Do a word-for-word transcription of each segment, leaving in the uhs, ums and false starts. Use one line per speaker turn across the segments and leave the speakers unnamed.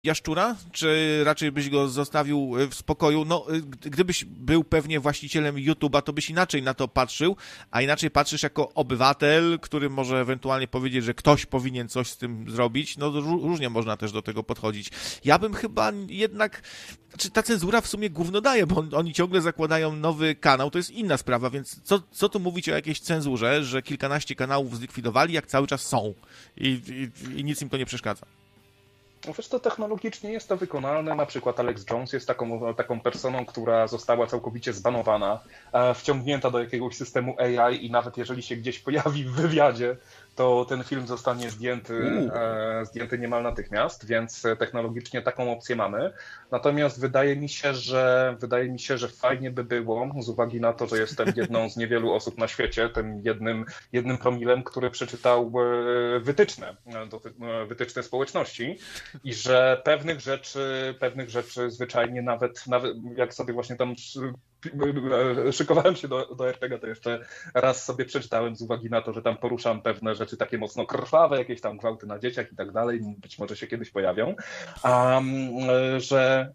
jaszczura, czy raczej byś go zostawił w spokoju? No, gdybyś był pewnie właścicielem YouTube'a, to byś inaczej na to patrzył, a inaczej patrzysz jako obywatel, który może ewentualnie powiedzieć, że ktoś powinien coś z tym zrobić. No, różnie można też do tego podchodzić. Ja bym chyba jednak... Znaczy, ta cenzura w sumie gówno daje, bo oni ciągle zakładają nowy kanał, to jest inna sprawa, więc co, co tu mówić o jakiejś cenzurze, że kilkanaście kanałów zlikwidowali, jak cały czas są i, i, i nic im to nie przeszkadza.
No wiesz, to technologicznie jest to wykonalne. Na przykład Alex Jones jest taką, taką personą, która została całkowicie zbanowana, wciągnięta do jakiegoś systemu A I i nawet jeżeli się gdzieś pojawi w wywiadzie, to ten film zostanie zdjęty, e, zdjęty niemal natychmiast, więc technologicznie taką opcję mamy. Natomiast wydaje mi się, że wydaje mi się, że fajnie by było, z uwagi na to, że jestem jedną z niewielu osób na świecie, tym jednym, jednym promilem, który przeczytał wytyczne, wytyczne społeczności i że pewnych rzeczy, pewnych rzeczy zwyczajnie nawet, nawet jak sobie właśnie tam szykowałem się do, do er pe gie, to jeszcze raz sobie przeczytałem z uwagi na to, że tam poruszam pewne rzeczy takie mocno krwawe, jakieś tam gwałty na dzieciach i tak dalej, być może się kiedyś pojawią, um, że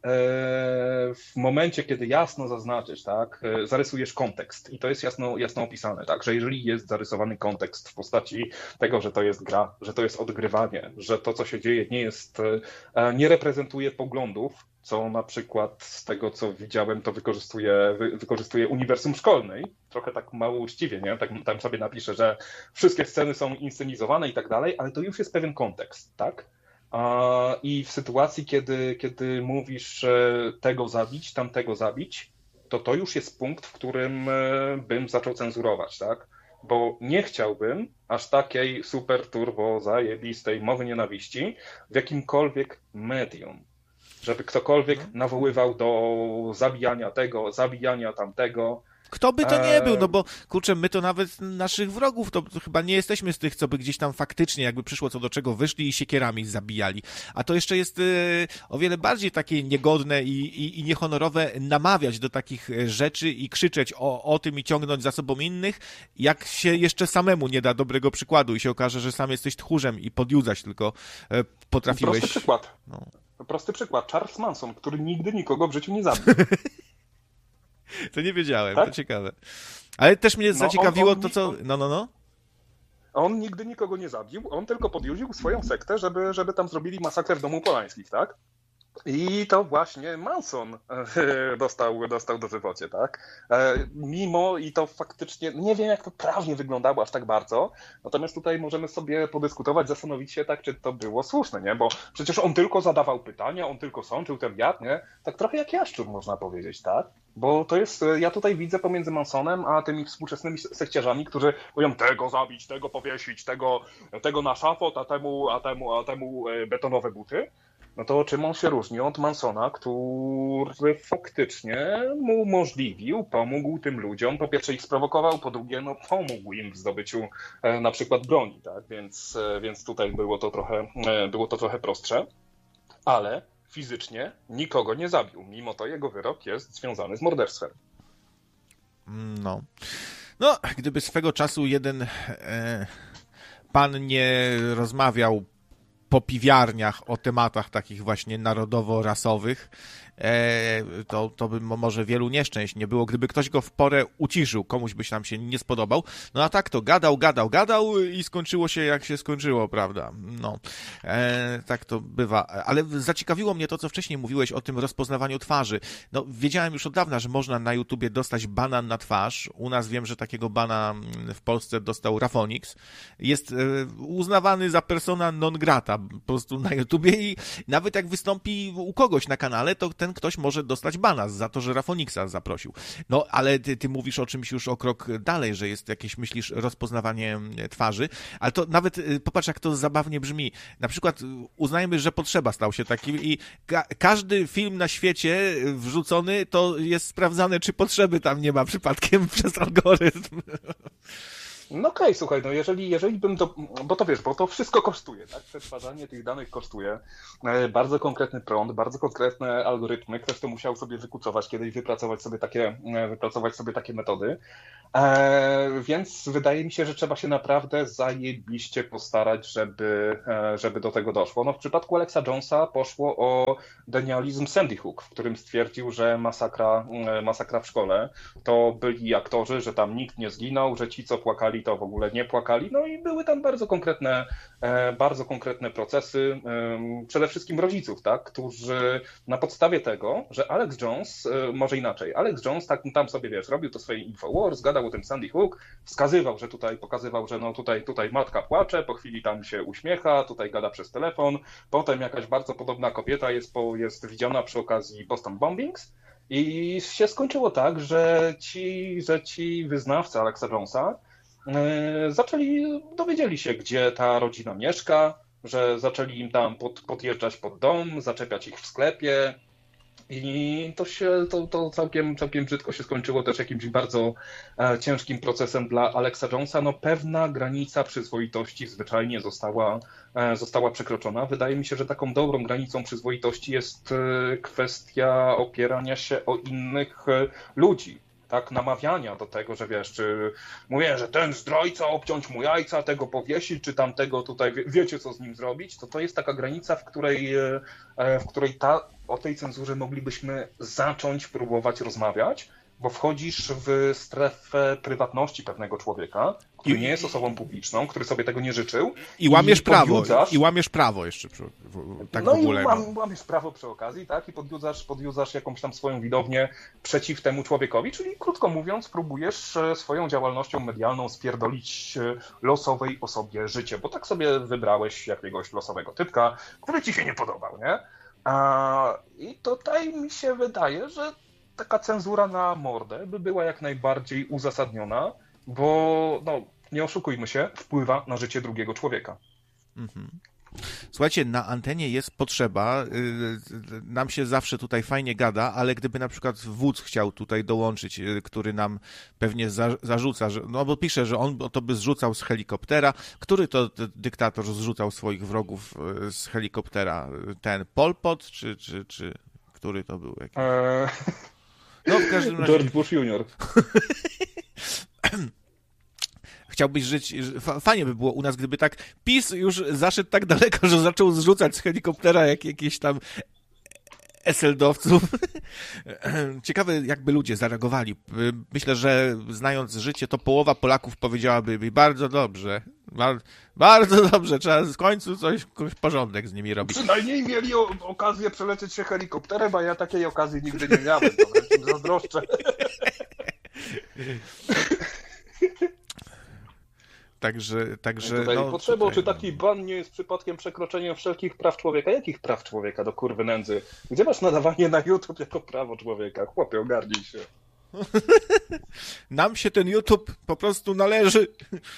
w momencie, kiedy jasno zaznaczysz, tak, zarysujesz kontekst i to jest jasno, jasno opisane, tak, że jeżeli jest zarysowany kontekst w postaci tego, że to jest gra, że to jest odgrywanie, że to, co się dzieje, nie jest, nie reprezentuje poglądów, co na przykład z tego, co widziałem, to wykorzystuje, wy, wykorzystuje uniwersum szkolnej, trochę tak mało uczciwie, nie? Tak, tam sobie napiszę, że wszystkie sceny są inscenizowane i tak dalej, ale to już jest pewien kontekst, tak? I w sytuacji, kiedy, kiedy mówisz tego zabić, tamtego zabić, to to już jest punkt, w którym bym zaczął cenzurować, tak? Bo nie chciałbym aż takiej super turbo zajebistej mowy nienawiści w jakimkolwiek medium. Żeby ktokolwiek nawoływał do zabijania tego, zabijania tamtego.
Kto by to nie był, no bo kurczę, my to nawet naszych wrogów, to, to chyba nie jesteśmy z tych, co by gdzieś tam faktycznie, jakby przyszło co do czego, wyszli i siekierami zabijali. A to jeszcze jest y, o wiele bardziej takie niegodne i, i, i niehonorowe namawiać do takich rzeczy i krzyczeć o, o tym i ciągnąć za sobą innych, jak się jeszcze samemu nie da dobrego przykładu i się okaże, że sam jesteś tchórzem i podjudzać tylko y, potrafiłeś.
Prosty przykład. No. Prosty przykład. Charles Manson, który nigdy nikogo w życiu nie zabił.
To nie wiedziałem,
tak?
To ciekawe. Ale też mnie
no,
zaciekawiło
on, on,
to, co... No, no, no.
On nigdy nikogo nie zabił, on tylko podjudził swoją sektę, żeby, żeby tam zrobili masakrę w domu Polańskich, tak? I to właśnie Manson dostał, dostał dożywocie, tak? Mimo i to faktycznie, nie wiem jak to prawnie wyglądało aż tak bardzo, natomiast tutaj możemy sobie podyskutować, zastanowić się tak, czy to było słuszne, nie? Bo przecież on tylko zadawał pytania, on tylko sączył ten wiatr, nie? Tak trochę jak jaszczur można powiedzieć, tak? Bo to jest, ja tutaj widzę pomiędzy Mansonem a tymi współczesnymi sekciarzami, którzy mówią tego zabić, tego powiesić, tego, tego na szafot, a temu, a temu, a temu betonowe buty. No to czym on się różni od Mansona, który faktycznie mu umożliwił, pomógł tym ludziom, po pierwsze ich sprowokował, po drugie no pomógł im w zdobyciu e, na przykład broni, tak? Więc, e, więc tutaj było to trochę, e, było to trochę prostsze, ale fizycznie nikogo nie zabił, mimo to jego wyrok jest związany z morderstwem.
No, no gdyby swego czasu jeden e, pan nie rozmawiał po piwiarniach o tematach takich właśnie narodowo-rasowych, e, to, to by może wielu nieszczęść nie było, gdyby ktoś go w porę uciszył, komuś by się nam się nie spodobał. No a tak to gadał, gadał, gadał i skończyło się jak się skończyło, prawda? No, e, tak to bywa. Ale zaciekawiło mnie to, co wcześniej mówiłeś o tym rozpoznawaniu twarzy. No, wiedziałem już od dawna, że można na YouTubie dostać banan na twarz. U nas wiem, że takiego bana w Polsce dostał Rafonix. Jest e, uznawany za persona non grata po prostu na YouTubie i nawet jak wystąpi u kogoś na kanale, to ten ktoś może dostać bana za to, że Rafonixa zaprosił. No, ale ty, ty mówisz o czymś już o krok dalej, że jest jakieś, myślisz, rozpoznawanie twarzy, ale to nawet, popatrz, jak to zabawnie brzmi. Na przykład uznajmy, że Potrzeba stał się takim i ka- każdy film na świecie wrzucony, to jest sprawdzane, czy Potrzeby tam nie ma przypadkiem przez algorytm.
No okej, okay, słuchaj, no jeżeli, jeżeli bym to, bo to wiesz, bo to wszystko kosztuje, tak? Przetwarzanie tych danych kosztuje. Bardzo konkretny prąd, bardzo konkretne algorytmy. Ktoś to musiał sobie wykucować kiedyś, wypracować sobie takie, wypracować sobie takie metody. E, więc wydaje mi się, że trzeba się naprawdę zajebiście postarać, żeby, żeby do tego doszło. No w przypadku Alexa Jonesa poszło o denializm Sandy Hook, w którym stwierdził, że masakra, masakra w szkole to byli aktorzy, że tam nikt nie zginął, że ci, co płakali, to w ogóle nie płakali. No i były tam bardzo konkretne, bardzo konkretne procesy, przede wszystkim rodziców, tak, którzy na podstawie tego, że Alex Jones, może inaczej, Alex Jones tak tam sobie, wiesz, robił to swoje Infowars, gadał o tym Sandy Hook, wskazywał, że tutaj, pokazywał, że no tutaj, tutaj matka płacze, po chwili tam się uśmiecha, tutaj gada przez telefon, potem jakaś bardzo podobna kobieta jest, po, jest widziana przy okazji Boston Bombings i się skończyło tak, że ci, że ci wyznawcy Alexa Jonesa yy, zaczęli, dowiedzieli się, gdzie ta rodzina mieszka, że zaczęli im tam pod, podjeżdżać pod dom, zaczepiać ich w sklepie. I to się to, to całkiem, całkiem brzydko się skończyło też jakimś bardzo e, ciężkim procesem dla Alexa Jonesa. No pewna granica przyzwoitości zwyczajnie została, e, została przekroczona. Wydaje mi się, że taką dobrą granicą przyzwoitości jest e, kwestia opierania się o innych e, ludzi. Tak, namawiania do tego, że wiesz, czy mówię, że ten zdrajca, obciąć mu jajca, tego powiesić, czy tamtego tutaj, wie, wiecie co z nim zrobić, to to jest taka granica, w której, w której ta, o tej cenzurze moglibyśmy zacząć próbować rozmawiać, bo wchodzisz w strefę prywatności pewnego człowieka, który nie jest osobą publiczną, który sobie tego nie życzył.
I łamiesz i prawo, i łamiesz prawo jeszcze przy, w, tak
no
w ogóle.
I łam, łamiesz prawo przy okazji, tak? I podjudzasz, podjudzasz jakąś tam swoją widownię przeciw temu człowiekowi, czyli krótko mówiąc próbujesz swoją działalnością medialną spierdolić losowej osobie życie, bo tak sobie wybrałeś jakiegoś losowego typka, który ci się nie podobał, nie? A, i tutaj mi się wydaje, że taka cenzura na mordę by była jak najbardziej uzasadniona, bo no, nie oszukujmy się, wpływa na życie drugiego człowieka.
Mhm. Słuchajcie, na antenie jest potrzeba, nam się zawsze tutaj fajnie gada, ale gdyby na przykład wódz chciał tutaj dołączyć, który nam pewnie za, zarzuca, że, no bo pisze, że on to by zrzucał z helikoptera. Który to dyktator zrzucał swoich wrogów z helikoptera? Ten Pol Pot, czy, czy, czy który to był?
Eee...
No w każdym razie...
George Bush junior
Chciałbyś żyć, fajnie by było u nas, gdyby tak PiS już zaszedł tak daleko, że zaczął zrzucać z helikoptera jak jakieś tam eseldowców. Ciekawe, jakby ludzie zareagowali. Myślę, że znając życie, to połowa Polaków powiedziałaby bardzo dobrze, bardzo dobrze, trzeba w końcu coś, jakiś porządek z nimi robić.
Przynajmniej mieli o, okazję przelecieć się helikopterem, a ja takiej okazji nigdy nie miałem, to wręcz im zazdroszczę.
Także, także
tutaj
no,
potrzebą,
tutaj,
czy taki ban nie jest przypadkiem przekroczeniem wszelkich praw człowieka? Jakich praw człowieka do kurwy nędzy? Gdzie masz nadawanie na YouTube jako prawo człowieka? Chłopie, ogarnij się.
Nam się ten YouTube po prostu należy.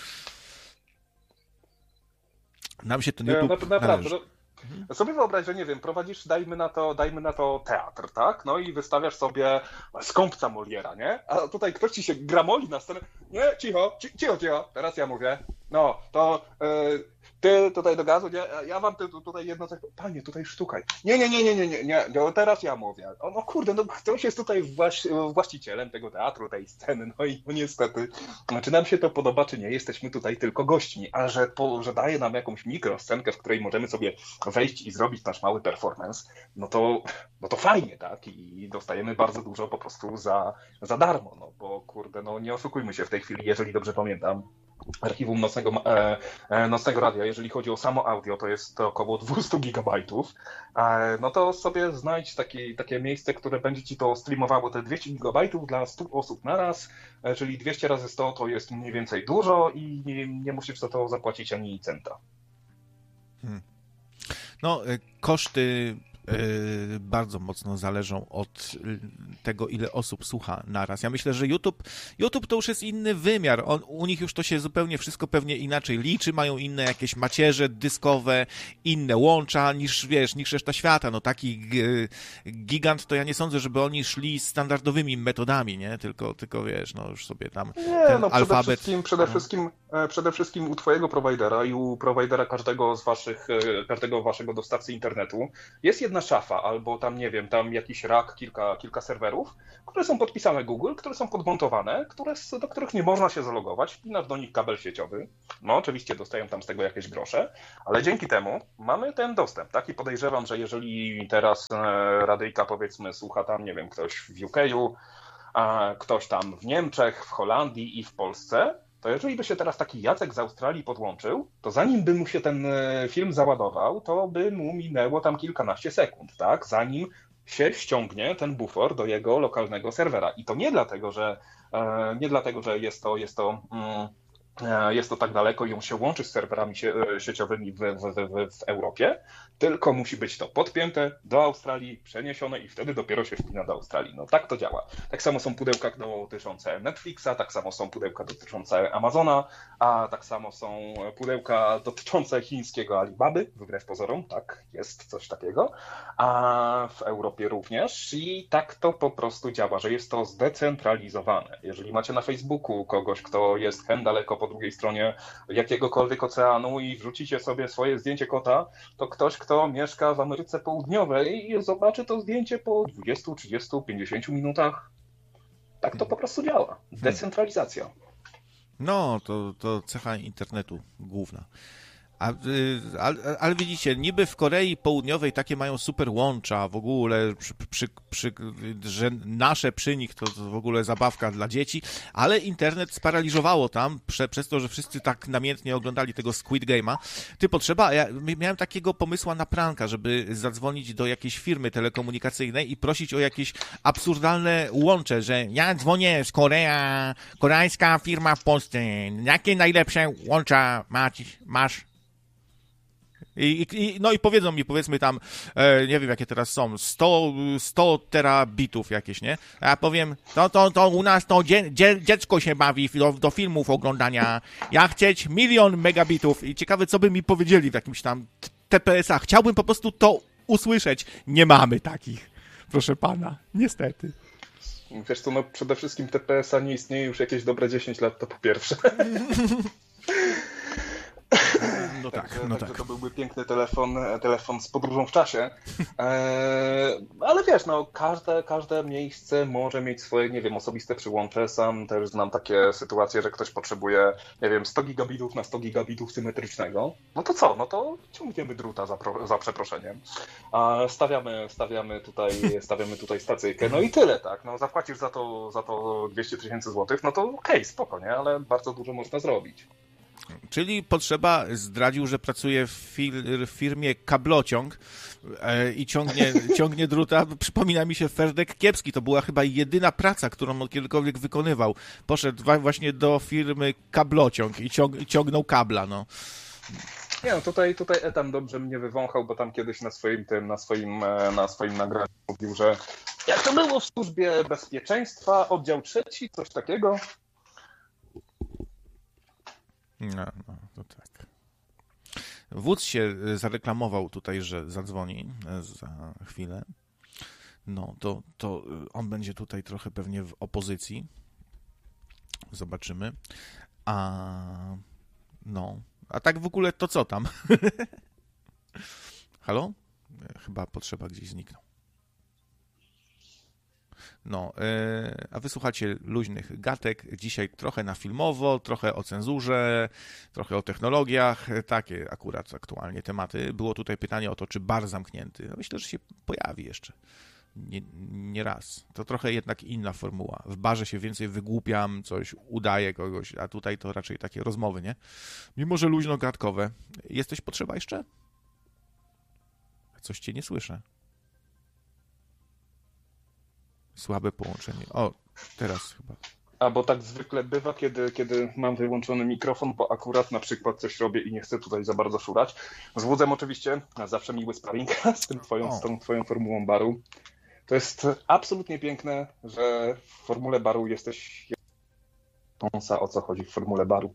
Nam się ten YouTube
nie, na, naprawdę,
należy.
No, sobie wyobraź, że nie wiem, prowadzisz, dajmy na to, dajmy na to teatr, tak? No i wystawiasz sobie skąpca Moliera, nie? A tutaj ktoś ci się gramoli na scenę. Nie, cicho, cicho, cicho, teraz ja mówię. No, to yy, ty tutaj do gazu, nie? Ja wam ty, tutaj jedno coś... Panie, tutaj sztukaj. Nie, nie, nie, nie, nie, nie, nie, no teraz ja mówię. O, no kurde, no ktoś jest tutaj właś, właścicielem tego teatru, tej sceny, no i no niestety, czy nam się to podoba, czy nie, jesteśmy tutaj tylko gośćmi, a że, po, że daje nam jakąś mikroscenkę, w której możemy sobie wejść i zrobić nasz mały performance, no to, no to fajnie, tak? I dostajemy bardzo dużo po prostu za, za darmo, no bo kurde, no nie oszukujmy się w tej chwili, jeżeli dobrze pamiętam, archiwum nocnego, e, e, nocnego radia, jeżeli chodzi o samo audio, to jest to około dwieście gigabajtów, e, no to sobie znajdź taki, takie miejsce, które będzie ci to streamowało te dwieście gigabajtów dla stu osób naraz, e, czyli dwieście razy sto to jest mniej więcej dużo i nie, nie musisz za to zapłacić ani centa.
Hmm. No, koszty yy, bardzo mocno zależą od tego, ile osób słucha naraz. Ja myślę, że YouTube, YouTube to już jest inny wymiar. On, u nich już to się zupełnie wszystko pewnie inaczej liczy, mają inne jakieś macierze dyskowe, inne łącza niż, wiesz, niż reszta świata. No taki g- gigant to ja nie sądzę, żeby oni szli standardowymi metodami, nie? Tylko, tylko wiesz, no już sobie tam
nie,
ten
no przede
alfabet...
Wszystkim, przede, wszystkim, przede wszystkim u twojego prowajdera i u prowajdera każdego z waszych, każdego waszego dostawcy internetu jest jedna szafa, albo tam, nie wiem, tam jakiś rak, kilka, kilka serwerów, które są podpisane Google, które są podmontowane, które, do których nie można się zalogować, wpinasz do nich kabel sieciowy, no oczywiście dostają tam z tego jakieś grosze, ale dzięki temu mamy ten dostęp, tak? I podejrzewam, że jeżeli teraz radyjka, powiedzmy, słucha tam, nie wiem, ktoś w U K u, a ktoś tam w Niemczech, w Holandii i w Polsce, to jeżeli by się teraz taki Jacek z Australii podłączył, to zanim by mu się ten film załadował, to by mu minęło tam kilkanaście sekund, tak? Zanim się ściągnie ten bufor do jego lokalnego serwera. I to nie dlatego, że nie dlatego, że jest to, jest to jest to tak daleko i on się łączy z serwerami sieciowymi w, w, w, w Europie, tylko musi być to podpięte do Australii, przeniesione i wtedy dopiero się wpina do Australii. No tak to działa. Tak samo są pudełka dotyczące Netflixa, tak samo są pudełka dotyczące Amazona, a tak samo są pudełka dotyczące chińskiego Alibaby, wbrew pozorom, tak, jest coś takiego, a w Europie również i tak to po prostu działa, że jest to zdecentralizowane. Jeżeli macie na Facebooku kogoś, kto jest hen daleko po drugiej stronie jakiegokolwiek oceanu i wrzucicie sobie swoje zdjęcie kota, to ktoś, kto mieszka w Ameryce Południowej i zobaczy to zdjęcie po dwudziestu, trzydziestu, pięćdziesięciu minutach. Tak to po prostu działa. Decentralizacja.
No, to, to cecha internetu główna. A, ale, ale widzicie, niby w Korei Południowej takie mają super łącza, w ogóle, przy, przy, przy, że nasze przy nich to, to w ogóle zabawka dla dzieci, ale internet sparaliżowało tam prze, przez to, że wszyscy tak namiętnie oglądali tego Squid Game'a. Ty potrzeba, ja miałem takiego pomysłu na pranka, żeby zadzwonić do jakiejś firmy telekomunikacyjnej i prosić o jakieś absurdalne łącze, że ja dzwonię z Korea, koreańska firma w Polsce, jakie najlepsze łącza masz? masz? I, i, no i powiedzą mi, powiedzmy tam, e, nie wiem jakie teraz są, sto, sto terabitów jakieś, nie? A ja powiem, to, to, to u nas to dzie, dzie, dziecko się bawi do, do filmów oglądania. Ja chcieć milion megabitów i ciekawe, co by mi powiedzieli w jakimś tam T P S a. Chciałbym po prostu to usłyszeć. Nie mamy takich, proszę pana, niestety.
Wiesz co, no przede wszystkim T P S a nie istnieje już jakieś dobre dziesięć lat, to po pierwsze.
No tak,
także,
no
także
tak.
to byłby piękny telefon, telefon z podróżą w czasie. Eee, ale wiesz, no każde, każde miejsce może mieć swoje, nie wiem, osobiste przyłącze. Sam też znam takie sytuacje, że ktoś potrzebuje, nie wiem, sto gigabitów na sto gigabitów symetrycznego. No to co? No to ciągniemy druta za, pro, za przeproszeniem. A stawiamy, stawiamy tutaj, stawiamy tutaj stacyjkę. No i tyle, tak. No zapłacisz za to, za to dwieście tysięcy złotych, no to okej, okay, spoko, nie? Ale bardzo dużo można zrobić.
Czyli Potrzeba zdradził, że pracuje w, fir- w firmie Kablociąg e, i ciągnie, ciągnie druta. Przypomina mi się Ferdek Kiepski. To była chyba jedyna praca, którą on kiedykolwiek wykonywał. Poszedł wa- właśnie do firmy Kablociąg i ciąg- ciągnął kabla, no.
Nie, no tutaj, tutaj Etan dobrze mnie wywąchał, bo tam kiedyś na swoim tym, na swoim, na swoim nagraniu mówił, że jak to było w służbie bezpieczeństwa, oddział trzeci, coś takiego.
No, no, to tak. Wódz się zareklamował tutaj, że zadzwoni za chwilę. No, to, to on będzie tutaj trochę pewnie w opozycji. Zobaczymy. A no, a tak w ogóle to co tam? Halo? Chyba Potrzeba gdzieś zniknął. No, yy, a wysłuchacie luźnych gatek. Dzisiaj trochę na filmowo, trochę o cenzurze, trochę o technologiach. Takie akurat aktualnie tematy. Było tutaj pytanie o to, czy bar zamknięty. Myślę, że się pojawi jeszcze. Nie, nie raz. To trochę jednak inna formuła. W barze się więcej wygłupiam, coś udaję kogoś, a tutaj to raczej takie rozmowy, nie? Mimo, że luźno-gadkowe. Jesteś Potrzeba jeszcze? Coś cię nie słyszę. Słabe połączenie. O, teraz chyba.
A bo tak zwykle bywa, kiedy, kiedy mam wyłączony mikrofon, bo akurat na przykład coś robię i nie chcę tutaj za bardzo szurać. Z Woodzem oczywiście, zawsze miły sparring z, tym twoją, z tą twoją formułą baru. To jest absolutnie piękne, że w formule baru jesteś... Tąsa, o co chodzi w formule baru.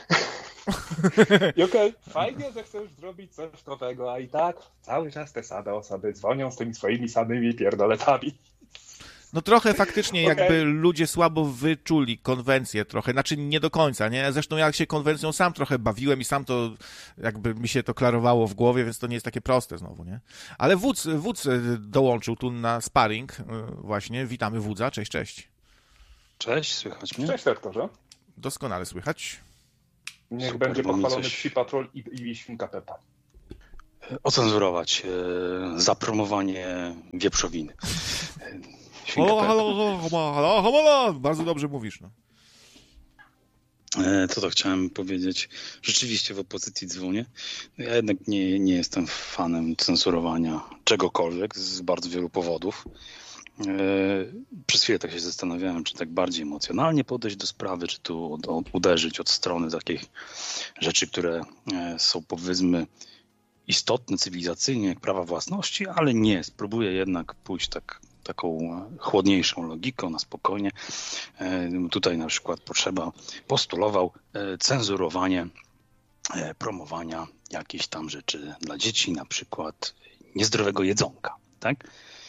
I okej, okay, fajnie, że chcesz zrobić coś nowego, a i tak cały czas te same osoby dzwonią z tymi swoimi samymi pierdoletami.
No trochę faktycznie
okay.
jakby ludzie słabo wyczuli konwencję trochę, znaczy nie do końca, nie? Zresztą ja się konwencją sam trochę bawiłem i sam to jakby mi się to klarowało w głowie, więc to nie jest takie proste znowu, nie? Ale Wódz, Wódz dołączył tu na sparring właśnie. Witamy Wódza, cześć, cześć.
Cześć, słychać mnie?
Cześć, lektorze.
Doskonale słychać.
Niech
Super,
będzie pochwalony
coś...
Psi Patrol i, i Świnka Pepa.
Ocenzurować e, zapromowanie wieprzowiny.
Halo, halo, halo, halo, halo, bardzo dobrze mówisz. No.
E, co to chciałem powiedzieć? Rzeczywiście w opozycji dzwonię. Ja jednak nie, nie jestem fanem cenzurowania czegokolwiek z bardzo wielu powodów. Przez chwilę tak się zastanawiałem, czy tak bardziej emocjonalnie podejść do sprawy, czy tu uderzyć od strony takich rzeczy, które są powiedzmy istotne cywilizacyjnie, jak prawa własności, ale nie. Spróbuję jednak pójść tak, taką chłodniejszą logiką, na spokojnie. Tutaj na przykład potrzeba, postulował cenzurowanie promowania jakichś tam rzeczy dla dzieci, na przykład niezdrowego jedzonka, tak?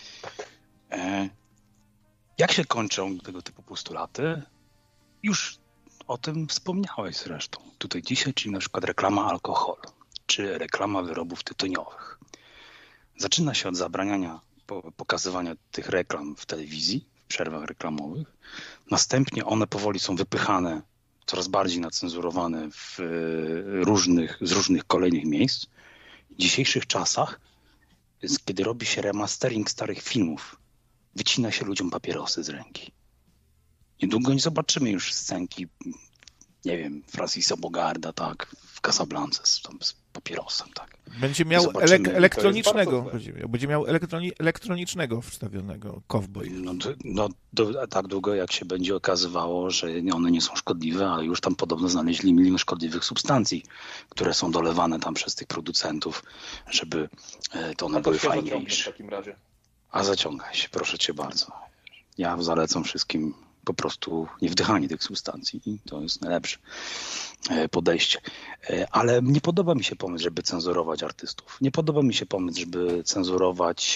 Jak się kończą tego typu postulaty? Już o tym wspomniałeś zresztą tutaj dzisiaj, czyli na przykład reklama alkoholu, czy reklama wyrobów tytoniowych. Zaczyna się od zabraniania pokazywania tych reklam w telewizji, w przerwach reklamowych. Następnie one powoli są wypychane, coraz bardziej nacenzurowane w różnych, z różnych kolejnych miejsc. W dzisiejszych czasach, kiedy robi się remastering starych filmów, wycina się ludziom papierosy z ręki. Niedługo nie zobaczymy już scenki, nie wiem, Francisa Bogarda, tak, w Casablance z, tam, z papierosem, tak.
Będzie miał elek- elektronicznego, będzie miał, będzie miał elektroni- elektronicznego wstawionego cowboy.
No, no do, tak długo, jak się będzie okazywało, że one nie są szkodliwe, ale już tam podobno znaleźli milion szkodliwych substancji, które są dolewane tam przez tych producentów, żeby to one
no to
były fajniejsze.
W takim razie.
A zaciągaj się, proszę cię bardzo. Ja zalecam wszystkim po prostu niewdychanie tych substancji i to jest najlepsze podejście. Ale nie podoba mi się pomysł, żeby cenzurować artystów. Nie podoba mi się pomysł, żeby cenzurować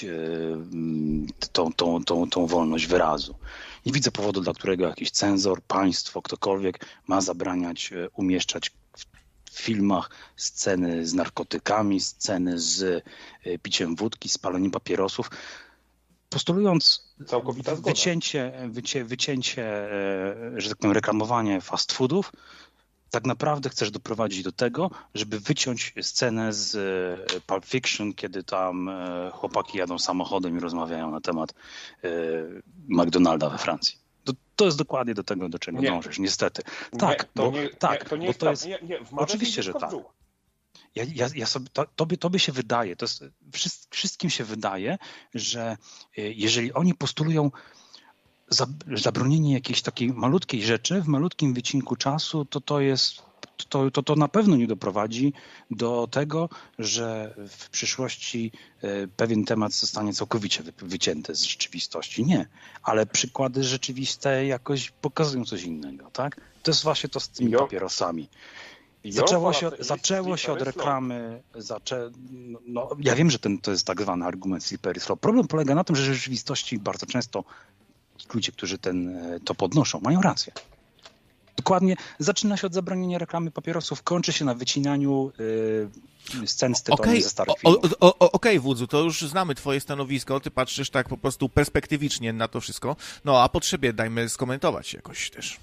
tą, tą, tą, tą wolność wyrazu. Nie widzę powodu, dla którego jakiś cenzor, państwo, ktokolwiek ma zabraniać umieszczać w filmach sceny z narkotykami, sceny z piciem wódki, z paleniem papierosów. Postulując wycięcie, wycię, wycięcie, że tak powiem, reklamowanie fast foodów, tak naprawdę chcesz doprowadzić do tego, żeby wyciąć scenę z Pulp Fiction, kiedy tam chłopaki jadą samochodem i rozmawiają na temat McDonalda we Francji. To, to jest dokładnie do tego, do czego nie. dążysz, niestety. Tak,
nie, to
bo,
nie,
tak,
nie, to nie
bo
jest,
to jest...
Nie, nie,
oczywiście, że tak. Ja, ja, ja sobie, to, tobie, tobie się wydaje, to jest, wszystkim się wydaje, że jeżeli oni postulują zabronienie jakiejś takiej malutkiej rzeczy w malutkim wycinku czasu, to to jest, to, to, to na pewno nie doprowadzi do tego, że w przyszłości pewien temat zostanie całkowicie wycięty z rzeczywistości. Nie, ale przykłady rzeczywiste jakoś pokazują coś innego, tak? To jest właśnie to z tymi jo. papierosami. Zaczęło się, zaczęło się od reklamy, zaczę... no, ja wiem, że ten, to jest tak zwany argument slippery slope. Problem polega na tym, że w rzeczywistości bardzo często ludzie, którzy ten, to podnoszą, mają rację. Dokładnie, zaczyna się od zabronienia reklamy papierosów, kończy się na wycinaniu yy, scen z tytoniu okay. ze starych filmów.
Okej, okay, Wódzu, to już znamy twoje stanowisko, ty patrzysz tak po prostu perspektywicznie na to wszystko, no a potrzebie dajmy skomentować jakoś też.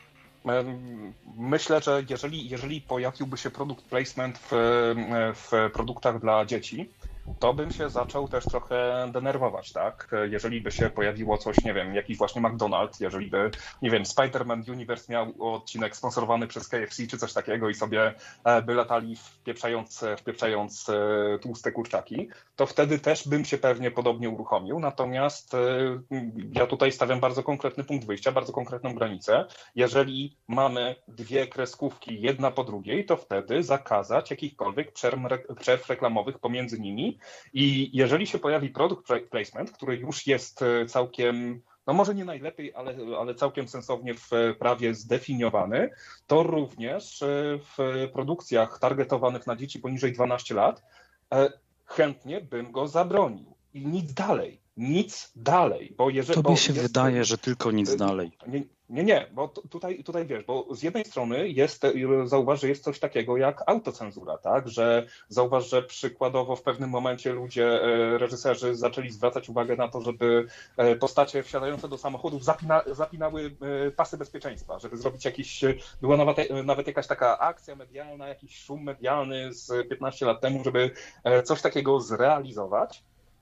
Myślę, że jeżeli, jeżeli pojawiłby się produkt placement w, w produktach dla dzieci, to bym się zaczął też trochę denerwować, tak? Jeżeli by się pojawiło coś, nie wiem, jakiś właśnie McDonald's, jeżeli by, nie wiem, Spider-Man Universe miał odcinek sponsorowany przez K F C czy coś takiego i sobie by latali wpieprzając, wpieprzając tłuste kurczaki, to wtedy też bym się pewnie podobnie uruchomił. Natomiast ja tutaj stawiam bardzo konkretny punkt wyjścia, bardzo konkretną granicę. Jeżeli mamy dwie kreskówki, jedna po drugiej, to wtedy zakazać jakichkolwiek przerw reklamowych pomiędzy nimi. I jeżeli się pojawi product placement, który już jest całkiem, no może nie najlepiej, ale, ale całkiem sensownie w prawie zdefiniowany, to również w produkcjach targetowanych na dzieci poniżej dwunastu lat chętnie bym go zabronił. I nic dalej. Nic dalej. Bo jeżeli,
Tobie
bo
się
jest,
wydaje, że tylko nic dalej.
Nie, nie, nie, bo tutaj, tutaj wiesz, bo z jednej strony jest, zauważ, że jest coś takiego jak autocenzura, tak? Że zauważ, że przykładowo w pewnym momencie ludzie, reżyserzy zaczęli zwracać uwagę na to, żeby postacie wsiadające do samochodów zapina, zapinały pasy bezpieczeństwa, żeby zrobić jakiś, była nawet, nawet jakaś taka akcja medialna, jakiś szum medialny z piętnaście lat temu, żeby coś takiego zrealizować.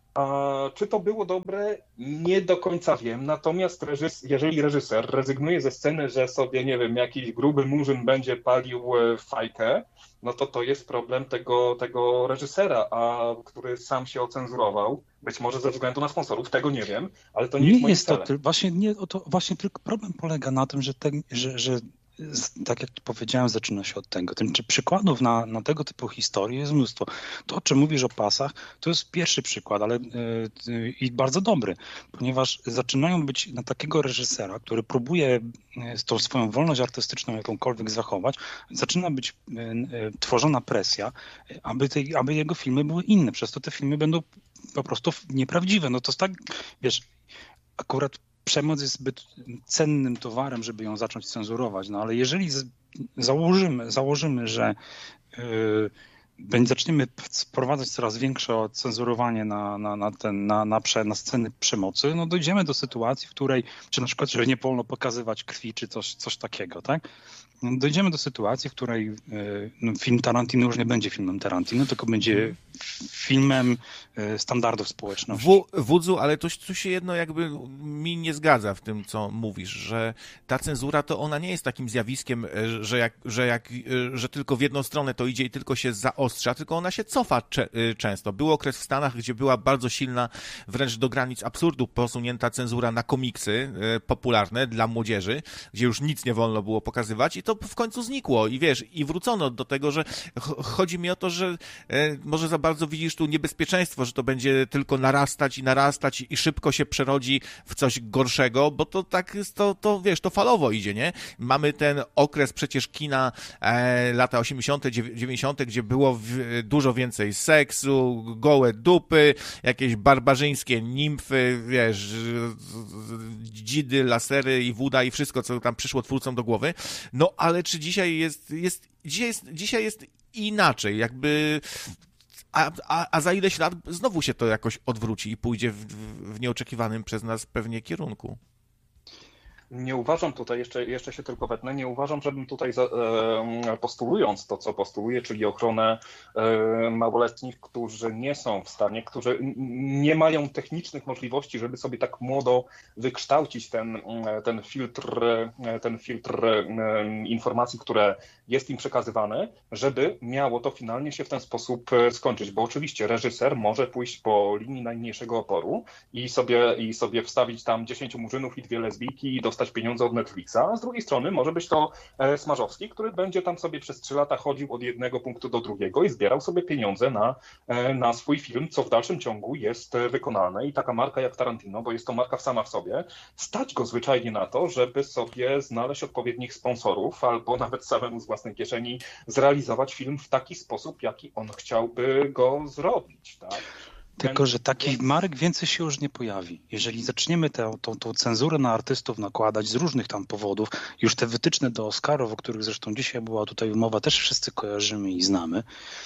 A czy to było dobre? Nie do końca wiem, natomiast reżys, jeżeli reżyser rezygnuje ze sceny, że sobie, nie wiem, jakiś gruby murzyn będzie palił fajkę, no to to jest problem tego, tego reżysera, a który sam się ocenzurował, być może ze względu na sponsorów, tego nie wiem, ale to nie, nie jest moim
jest
celem.
to, właśnie, nie, to właśnie tylko problem polega na tym, że, ten, że, że tak jak powiedziałem, zaczyna się od tego. Tym, czy przykładów na, na tego typu historie jest mnóstwo. To, o czym mówisz o pasach, to jest pierwszy przykład, ale yy, i bardzo dobry, ponieważ zaczynają być na takiego reżysera, który próbuje z tą swoją wolność artystyczną jakąkolwiek zachować, zaczyna być yy, yy, tworzona presja, aby, tej, aby jego filmy były inne. Przez to te filmy będą po prostu nieprawdziwe. No to jest tak, wiesz, akurat przemoc jest zbyt cennym towarem, żeby ją zacząć cenzurować, no ale jeżeli z, założymy, założymy, że yy, zaczniemy wprowadzać coraz większe cenzurowanie na, na, na, ten, na, na, prze, na sceny przemocy, no dojdziemy do sytuacji, w której, czy na przykład, że nie wolno pokazywać krwi, czy coś, coś takiego, tak? Dojdziemy do sytuacji, w której yy, no, film Tarantino już nie będzie filmem Tarantino, tylko będzie filmem y, standardów społeczności.
W, Wudzu, ale to, tu się jedno jakby mi nie zgadza w tym, co mówisz, że ta cenzura to ona nie jest takim zjawiskiem, że, jak, że, jak, że tylko w jedną stronę to idzie i tylko się zaostrza, tylko ona się cofa cze, często. Był okres w Stanach, gdzie była bardzo silna, wręcz do granic absurdu posunięta cenzura na komiksy popularne dla młodzieży, gdzie już nic nie wolno było pokazywać i to w końcu znikło i wiesz, i wrócono do tego, że chodzi mi o to, że może za bardzo widzisz tu niebezpieczeństwo, że to będzie tylko narastać i narastać i szybko się przerodzi w coś gorszego, bo to tak jest, to, to wiesz, to falowo idzie, nie? Mamy ten okres przecież kina e, lata osiemdziesiąte, dziewięćdziesiąte, gdzie było w, dużo więcej seksu, gołe dupy, jakieś barbarzyńskie nimfy, wiesz, dzidy, lasery i wuda i wszystko, co tam przyszło twórcom do głowy. No, ale czy dzisiaj jest, jest, dzisiaj jest, dzisiaj jest inaczej, jakby... A, a, a za ileś lat znowu się to jakoś odwróci i pójdzie w, w nieoczekiwanym przez nas pewnie kierunku.
Nie uważam tutaj, jeszcze, jeszcze się tylko wetnę, nie uważam, żebym tutaj za, e, postulując to, co postuluję, czyli ochronę e, małoletnich, którzy nie są w stanie, którzy nie mają technicznych możliwości, żeby sobie tak młodo wykształcić ten, ten filtr, ten filtr e, informacji, które jest im przekazywane, żeby miało to finalnie się w ten sposób skończyć, bo oczywiście reżyser może pójść po linii najmniejszego oporu i sobie, i sobie wstawić tam dziesięciu murzynów i dwie lesbijki i dostać pieniądze od Netflixa, a z drugiej strony może być to Smarzowski, który będzie tam sobie przez trzy lata chodził od jednego punktu do drugiego i zbierał sobie pieniądze na, na swój film, co w dalszym ciągu jest wykonalne i taka marka jak Tarantino, bo jest to marka sama w sobie, stać go zwyczajnie na to, żeby sobie znaleźć odpowiednich sponsorów albo nawet samemu z własnej kieszeni zrealizować film w taki sposób, jaki on chciałby go zrobić, tak?
Tylko, że takich marek więcej się już nie pojawi. Jeżeli zaczniemy tę, tą, tą cenzurę na artystów nakładać z różnych tam powodów, już te wytyczne do Oscarów, o których zresztą dzisiaj była tutaj mowa, też wszyscy kojarzymy i znamy,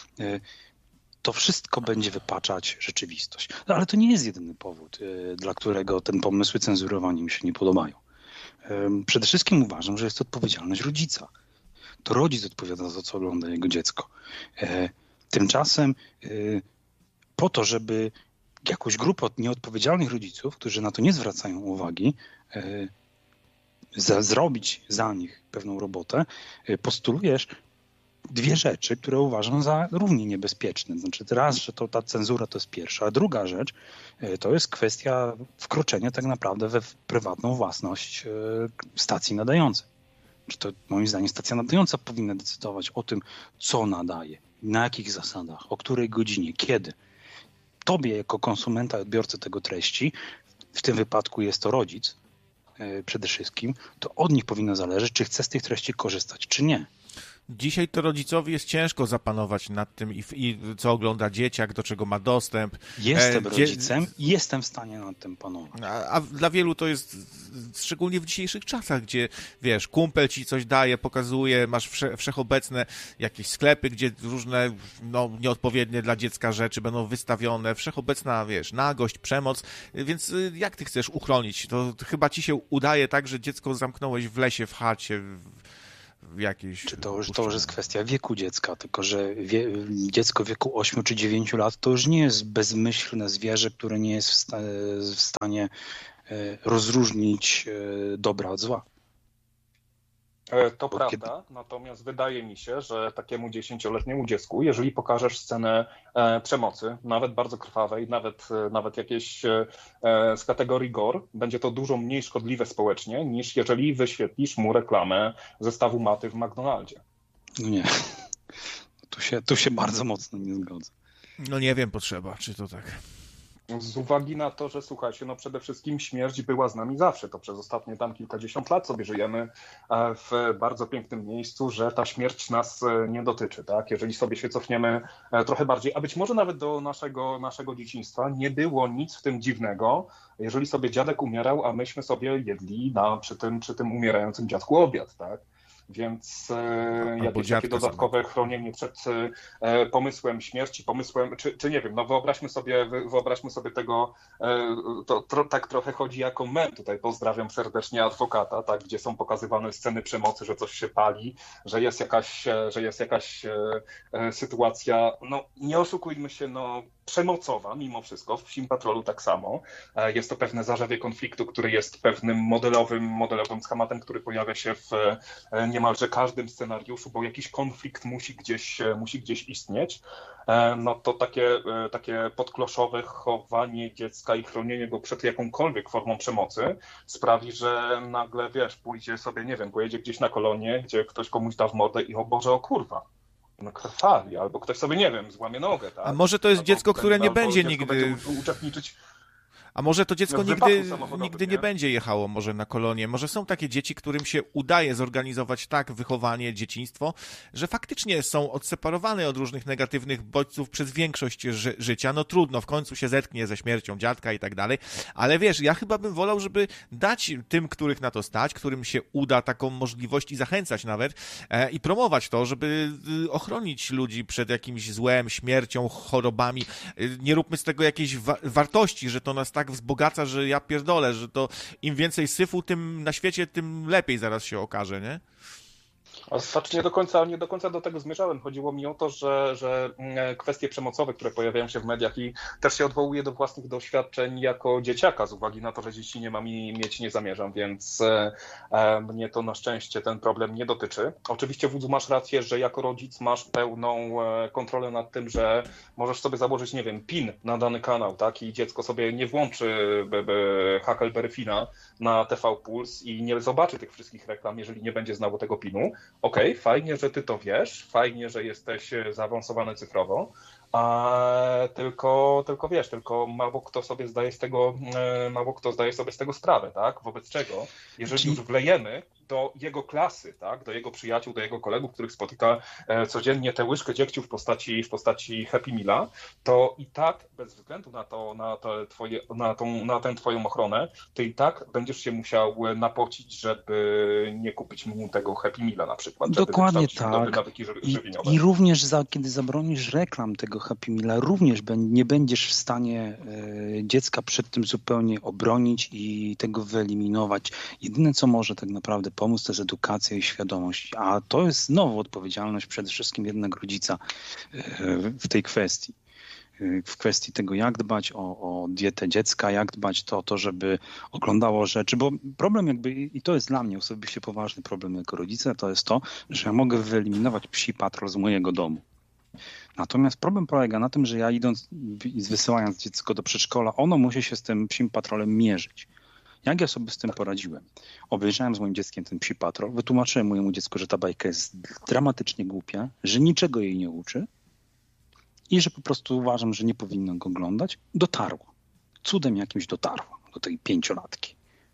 to wszystko będzie wypaczać rzeczywistość. No, ale to nie jest jedyny powód, dla którego te pomysły cenzurowania mi się nie podobają. Przede wszystkim uważam, że jest to odpowiedzialność rodzica. To rodzic odpowiada za to, co ogląda jego dziecko. Tymczasem po to, żeby jakąś grupę nieodpowiedzialnych rodziców, którzy na to nie zwracają uwagi, za, zrobić za nich pewną robotę, postulujesz dwie rzeczy, które uważam za równie niebezpieczne. Znaczy raz, że to ta cenzura to jest pierwsza, a druga rzecz to jest kwestia wkroczenia tak naprawdę we prywatną własność stacji nadającej. To moim zdaniem stacja nadająca powinna decydować o tym, co nadaje, na jakich zasadach, o której godzinie, kiedy. Tobie jako konsumenta i odbiorcy tego treści, w tym wypadku jest to rodzic przede wszystkim, to od nich powinno zależeć, czy chce z tych treści korzystać, czy nie.
Dzisiaj to rodzicowi jest ciężko zapanować nad tym, i, i co ogląda dzieciak, do czego ma dostęp.
Jestem e, rodzicem i jestem w stanie nad tym panować.
A, a dla wielu to jest, szczególnie w dzisiejszych czasach, gdzie, wiesz, kumpel ci coś daje, pokazuje, masz wsze, wszechobecne jakieś sklepy, gdzie różne no, nieodpowiednie dla dziecka rzeczy będą wystawione, wszechobecna, wiesz, nagość, przemoc, więc jak ty chcesz uchronić? To chyba ci się udaje tak, że dziecko zamknąłeś w lesie, w chacie, jakieś...
Czy to już, to już jest kwestia wieku dziecka, tylko że wie, dziecko w wieku ośmiu czy dziewięciu lat to już nie jest bezmyślne zwierzę, które nie jest w, sta, w stanie rozróżnić dobra od zła.
To Bo prawda, kiedy... natomiast wydaje mi się, że takiemu dziesięcioletniemu dziecku, jeżeli pokażesz scenę e, przemocy, nawet bardzo krwawej, nawet, nawet jakieś e, z kategorii gore, będzie to dużo mniej szkodliwe społecznie, niż jeżeli wyświetlisz mu reklamę zestawu maty w McDonaldzie.
No nie, tu się, tu się bardzo mocno nie zgodzę.
No nie wiem, potrzeba, czy to tak...
Z uwagi na to, że słuchajcie, no przede wszystkim śmierć była z nami zawsze. To przez ostatnie tam kilkadziesiąt lat sobie żyjemy w bardzo pięknym miejscu, że ta śmierć nas nie dotyczy, tak? Jeżeli sobie się cofniemy trochę bardziej, a być może nawet do naszego, naszego dzieciństwa, nie było nic w tym dziwnego, jeżeli sobie dziadek umierał, a myśmy sobie jedli na, przy, tym, przy tym umierającym dziadku obiad, tak? Więc e, jakieś takie dodatkowe sobie. Chronienie przed e, pomysłem śmierci, pomysłem, czy, czy nie wiem, no wyobraźmy sobie, wyobraźmy sobie tego, e, to tro, tak trochę chodzi jako mem, tutaj pozdrawiam serdecznie adwokata, tak, gdzie są pokazywane sceny przemocy, że coś się pali, że jest jakaś, że jest jakaś e, e, sytuacja, no nie oszukujmy się, no przemocowa mimo wszystko, w Psim Patrolu tak samo. Jest to pewne zarzewie konfliktu, który jest pewnym modelowym, modelowym schematem, który pojawia się w niemalże każdym scenariuszu, bo jakiś konflikt musi gdzieś, musi gdzieś istnieć. No to takie, takie podkloszowe chowanie dziecka i chronienie go przed jakąkolwiek formą przemocy sprawi, że nagle, wiesz, pójdzie sobie, nie wiem, pojedzie gdzieś na kolonie, gdzie ktoś komuś da w mordę i o Boże, o kurwa. No krwawi, albo ktoś sobie, nie wiem, złamie nogę, tak?
A może to jest
albo
dziecko, które nie będzie
dziecko
nigdy...
będzie uczestniczyć...
A może to dziecko
no,
nigdy, nigdy nie? nie będzie jechało może na kolonię. Może są takie dzieci, którym się udaje zorganizować tak wychowanie, dzieciństwo, że faktycznie są odseparowane od różnych negatywnych bodźców przez większość ży- życia. No trudno, w końcu się zetknie ze śmiercią dziadka i tak dalej. Ale wiesz, ja chyba bym wolał, żeby dać tym, których na to stać, którym się uda taką możliwość i zachęcać nawet e, i promować to, żeby y, ochronić ludzi przed jakimś złem, śmiercią, chorobami. Y, nie róbmy z tego jakiejś wa- wartości, że to nas tak wzbogaca, że ja pierdolę, że to im więcej syfu, tym na świecie, tym lepiej zaraz się okaże, nie?
Znaczy nie do końca, nie do końca do tego zmierzałem. Chodziło mi o to, że, że kwestie przemocowe, które pojawiają się w mediach i też się odwołuję do własnych doświadczeń jako dzieciaka, z uwagi na to, że dzieci nie mam i mieć nie zamierzam, więc e, mnie to na szczęście ten problem nie dotyczy. Oczywiście, Wódzu, masz rację, że jako rodzic masz pełną e, kontrolę nad tym, że możesz sobie założyć, nie wiem, pin na dany kanał, tak? I dziecko sobie nie włączy be, be, Huckleberry Fina na T V Puls i nie zobaczy tych wszystkich reklam, jeżeli nie będzie znało tego pinu. Okej, okay, fajnie, że ty to wiesz, fajnie, że jesteś zaawansowany cyfrowo, a tylko, tylko wiesz, tylko mało kto sobie zdaje z tego, mało kto zdaje sobie z tego sprawę, tak? Wobec czego, jeżeli już wlejemy do jego klasy, tak? Do jego przyjaciół, do jego kolegów, których spotyka codziennie tę łyżkę dziegciu w postaci, w postaci Happy Meala, to i tak, bez względu na to, na, to twoje, na, tą, na tę twoją ochronę, ty i tak będziesz się musiał napocić, żeby nie kupić mu tego Happy Meala na przykład.
Dokładnie tak. I, I również za, kiedy zabronisz reklam tego Happy Meala, również nie będziesz w stanie e, dziecka przed tym zupełnie obronić i tego wyeliminować. Jedyne, co może tak naprawdę pomóc, to jest edukacja i świadomość, a to jest znowu odpowiedzialność przede wszystkim jednak rodzica e, w tej kwestii. w kwestii tego, jak dbać o, o dietę dziecka, jak dbać to, to, żeby oglądało rzeczy, bo problem jakby, i to jest dla mnie osobiście poważny problem jako rodzica, to jest to, że ja mogę wyeliminować psi patrol z mojego domu. Natomiast problem polega na tym, że ja idąc i wysyłając dziecko do przedszkola, ono musi się z tym psim patrolem mierzyć. Jak ja sobie z tym poradziłem? Obejrzałem z moim dzieckiem ten Psi Patrol, wytłumaczyłem mojemu dziecku, że ta bajka jest dramatycznie głupia, że niczego jej nie uczy i że po prostu uważam, że nie powinno go oglądać. Dotarło. Cudem jakimś dotarło do tej pięciolatki.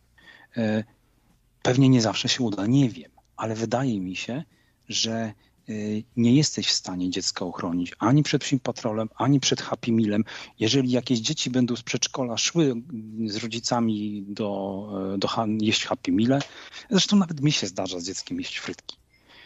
Pewnie nie zawsze się uda, nie wiem, ale wydaje mi się, że nie jesteś w stanie dziecka uchronić ani przed Psim Patrolem, ani przed Happy Mealem. Jeżeli jakieś dzieci będą z przedszkola szły z rodzicami do, do jeść Happy Meale, zresztą nawet mi się zdarza z dzieckiem jeść frytki,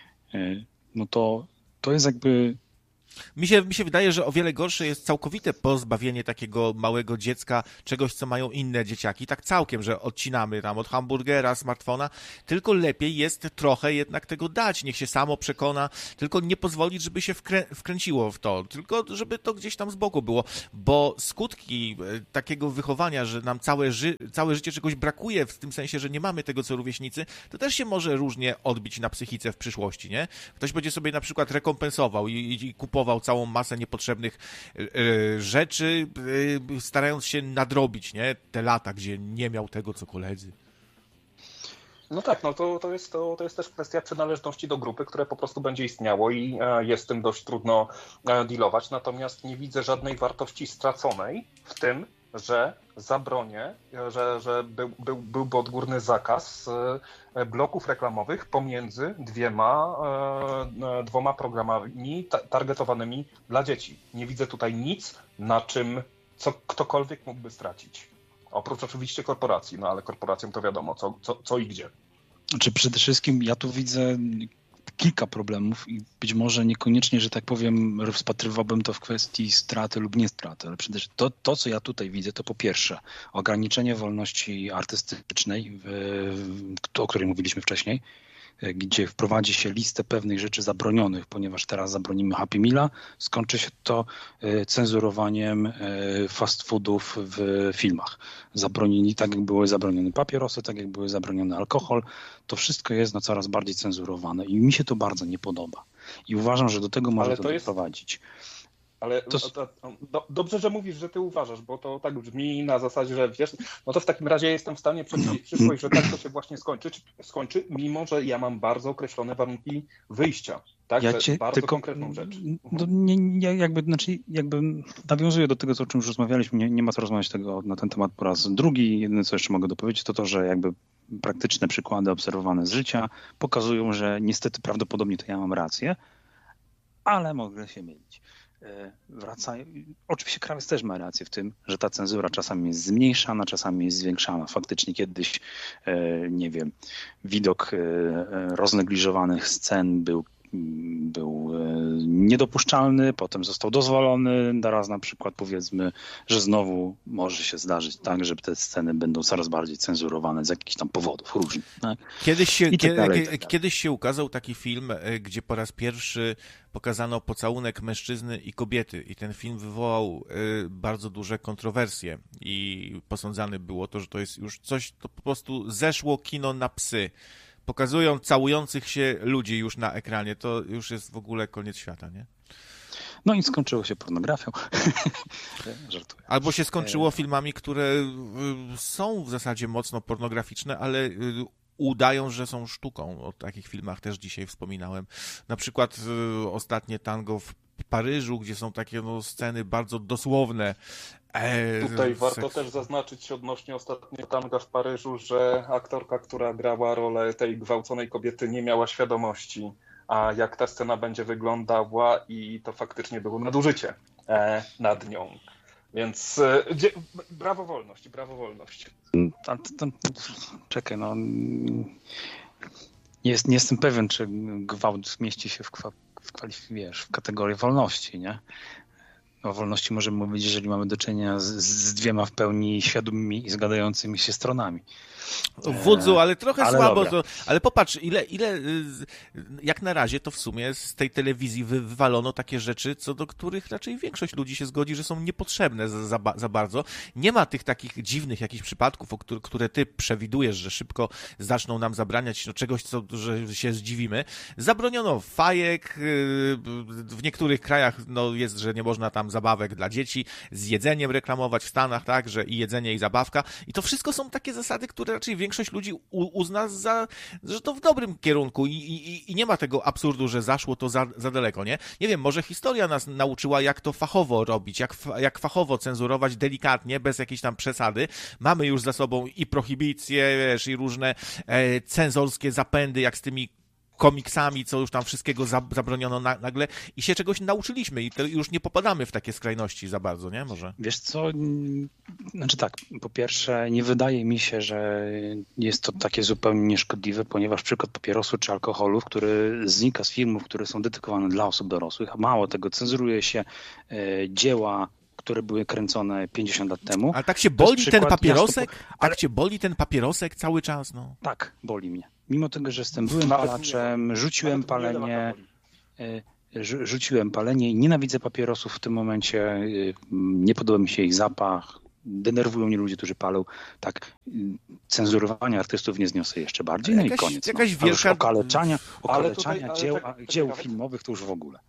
no to, to jest jakby...
Mi się, mi się wydaje, że o wiele gorsze jest całkowite pozbawienie takiego małego dziecka czegoś, co mają inne dzieciaki. Tak całkiem, że odcinamy tam od hamburgera, smartfona. Tylko lepiej jest trochę jednak tego dać. Niech się samo przekona. Tylko nie pozwolić, żeby się wkrę- wkręciło w to. Tylko żeby to gdzieś tam z boku było. Bo skutki takiego wychowania, że nam całe, ży- całe życie czegoś brakuje, w tym sensie, że nie mamy tego, co rówieśnicy, to też się może różnie odbić na psychice w przyszłości, nie? Ktoś będzie sobie na przykład rekompensował i, i, i kupował całą masę niepotrzebnych y, rzeczy, y, starając się nadrobić, nie? Te lata, gdzie nie miał tego, co koledzy.
No tak, no to, to, jest, to, to jest też kwestia przynależności do grupy, które po prostu będzie istniało i e, jest z tym dość trudno e, dealować. Natomiast nie widzę żadnej wartości straconej w tym, że zabronię, że, że był, był, byłby odgórny zakaz e, bloków reklamowych pomiędzy dwiema, e, dwoma programami ta, targetowanymi dla dzieci. Nie widzę tutaj nic, na czym co ktokolwiek mógłby stracić. Oprócz oczywiście korporacji, no ale korporacjom to wiadomo, co, co, co i gdzie.
Znaczy przede wszystkim ja tu widzę kilka problemów i być może niekoniecznie, że tak powiem, rozpatrywałbym to w kwestii straty lub nie straty, ale przede wszystkim to, to co ja tutaj widzę, to po pierwsze ograniczenie wolności artystycznej, w, o której mówiliśmy wcześniej, gdzie wprowadzi się listę pewnych rzeczy zabronionych, ponieważ teraz zabronimy Happy Meala, skończy się to cenzurowaniem fast foodów w filmach. Zabronili, tak jak były zabronione papierosy, tak jak były zabronione alkohol, to wszystko jest no, coraz bardziej cenzurowane i mi się to bardzo nie podoba. I uważam, że do tego może to, to jest... doprowadzić.
Ale to... To, to, dobrze, że mówisz, że ty uważasz, bo to tak brzmi na zasadzie, że wiesz, no to w takim razie jestem w stanie przewidzieć przyszłość, że tak to się właśnie skończy, skończy, mimo że ja mam bardzo określone warunki wyjścia. Tak,
ja cię,
bardzo
tylko,
konkretną rzecz.
No, nie, nie, jakby, znaczy, jakby nawiązuję do tego, o czym już rozmawialiśmy, nie, nie ma co rozmawiać tego na ten temat po raz drugi. Jedyne, co jeszcze mogę dopowiedzieć, to to, że jakby praktyczne przykłady obserwowane z życia pokazują, że niestety prawdopodobnie to ja mam rację, ale mogę się mylić. Wracają. Oczywiście Krawiec też ma rację w tym, że ta cenzura czasami jest zmniejszana, czasami jest zwiększana. Faktycznie kiedyś, nie wiem, widok roznegliżowanych scen był był niedopuszczalny, potem został dozwolony. Teraz na przykład powiedzmy, że znowu może się zdarzyć tak, że te sceny będą coraz bardziej cenzurowane z jakichś tam powodów różnych. Tak?
Kiedyś się,
tak dalej,
kie, tak kiedyś się ukazał taki film, gdzie po raz pierwszy pokazano pocałunek mężczyzny i kobiety i ten film wywołał bardzo duże kontrowersje i posądzane było to, że to jest już coś, to po prostu zeszło kino na psy. Pokazują całujących się ludzi już na ekranie, to już jest w ogóle koniec świata, nie?
No i skończyło się pornografią. Żartuję.
Albo się skończyło filmami, które są w zasadzie mocno pornograficzne, ale udają, że są sztuką. O takich filmach też dzisiaj wspominałem. Na przykład ostatnie tango w Paryżu, gdzie są takie no, sceny bardzo dosłowne.
E, Tutaj warto seks... też zaznaczyć odnośnie ostatniego tanga w Paryżu, że aktorka, która grała rolę tej gwałconej kobiety, nie miała świadomości, a jak ta scena będzie wyglądała i to faktycznie było nadużycie e, nad nią. Więc e, gdzie, brawo wolność, brawo wolność.
A, to, to, czekaj, no nie, jest, nie jestem pewien, czy gwałt mieści się w, kwa, w, kwalif- wiesz, w kategorię wolności, nie? O wolności możemy mówić, jeżeli mamy do czynienia z, z dwiema w pełni świadomymi i zgadzającymi się stronami.
Wodzu, ale trochę
ale
słabo.
dobra.
To, ale popatrz, ile, ile, jak na razie to w sumie z tej telewizji wy, wywalono takie rzeczy, co do których raczej większość ludzi się zgodzi, że są niepotrzebne za, za, za bardzo. Nie ma tych takich dziwnych jakichś przypadków, o które, które ty przewidujesz, że szybko zaczną nam zabraniać no, czegoś, co, że się zdziwimy. Zabroniono fajek, w niektórych krajach no, jest, że nie można tam zabawek dla dzieci z jedzeniem reklamować w Stanach, tak, że i jedzenie, i zabawka. I to wszystko są takie zasady, które raczej większość ludzi uzna za, że to w dobrym kierunku i, i, i nie ma tego absurdu, że zaszło to za, za daleko, nie? Nie wiem, może historia nas nauczyła, jak to fachowo robić, jak, jak fachowo cenzurować delikatnie, bez jakiejś tam przesady. Mamy już za sobą i prohibicje, wiesz, i różne e, cenzorskie zapędy, jak z tymi komiksami, co już tam wszystkiego zabroniono na, nagle i się czegoś nauczyliśmy i to już nie popadamy w takie skrajności za bardzo, nie? Może?
Wiesz co, znaczy tak, po pierwsze nie wydaje mi się, że jest to takie zupełnie nieszkodliwe, ponieważ przykład papierosu czy alkoholu, który znika z filmów, które są dedykowane dla osób dorosłych, a mało tego, cenzuruje się e, dzieła, które były kręcone pięćdziesiąt lat temu.
Ale tak się boli ten papierosek?
Miasto...
Ale... Tak cię boli ten papierosek cały czas? No.
Tak, boli mnie. Mimo tego, że jestem byłym palaczem, rzuciłem palenie, rzuciłem palenie i nienawidzę papierosów w tym momencie, nie podoba mi się ich zapach, denerwują mnie ludzie, którzy palą. Tak, cenzurowania artystów nie zniosę jeszcze bardziej, no
jakaś,
i koniec.
Jakaś
no.
wielka...
Okaleczania, okaleczania
tutaj,
dzieł,
tak,
dzieł
tak,
filmowych to już w ogóle.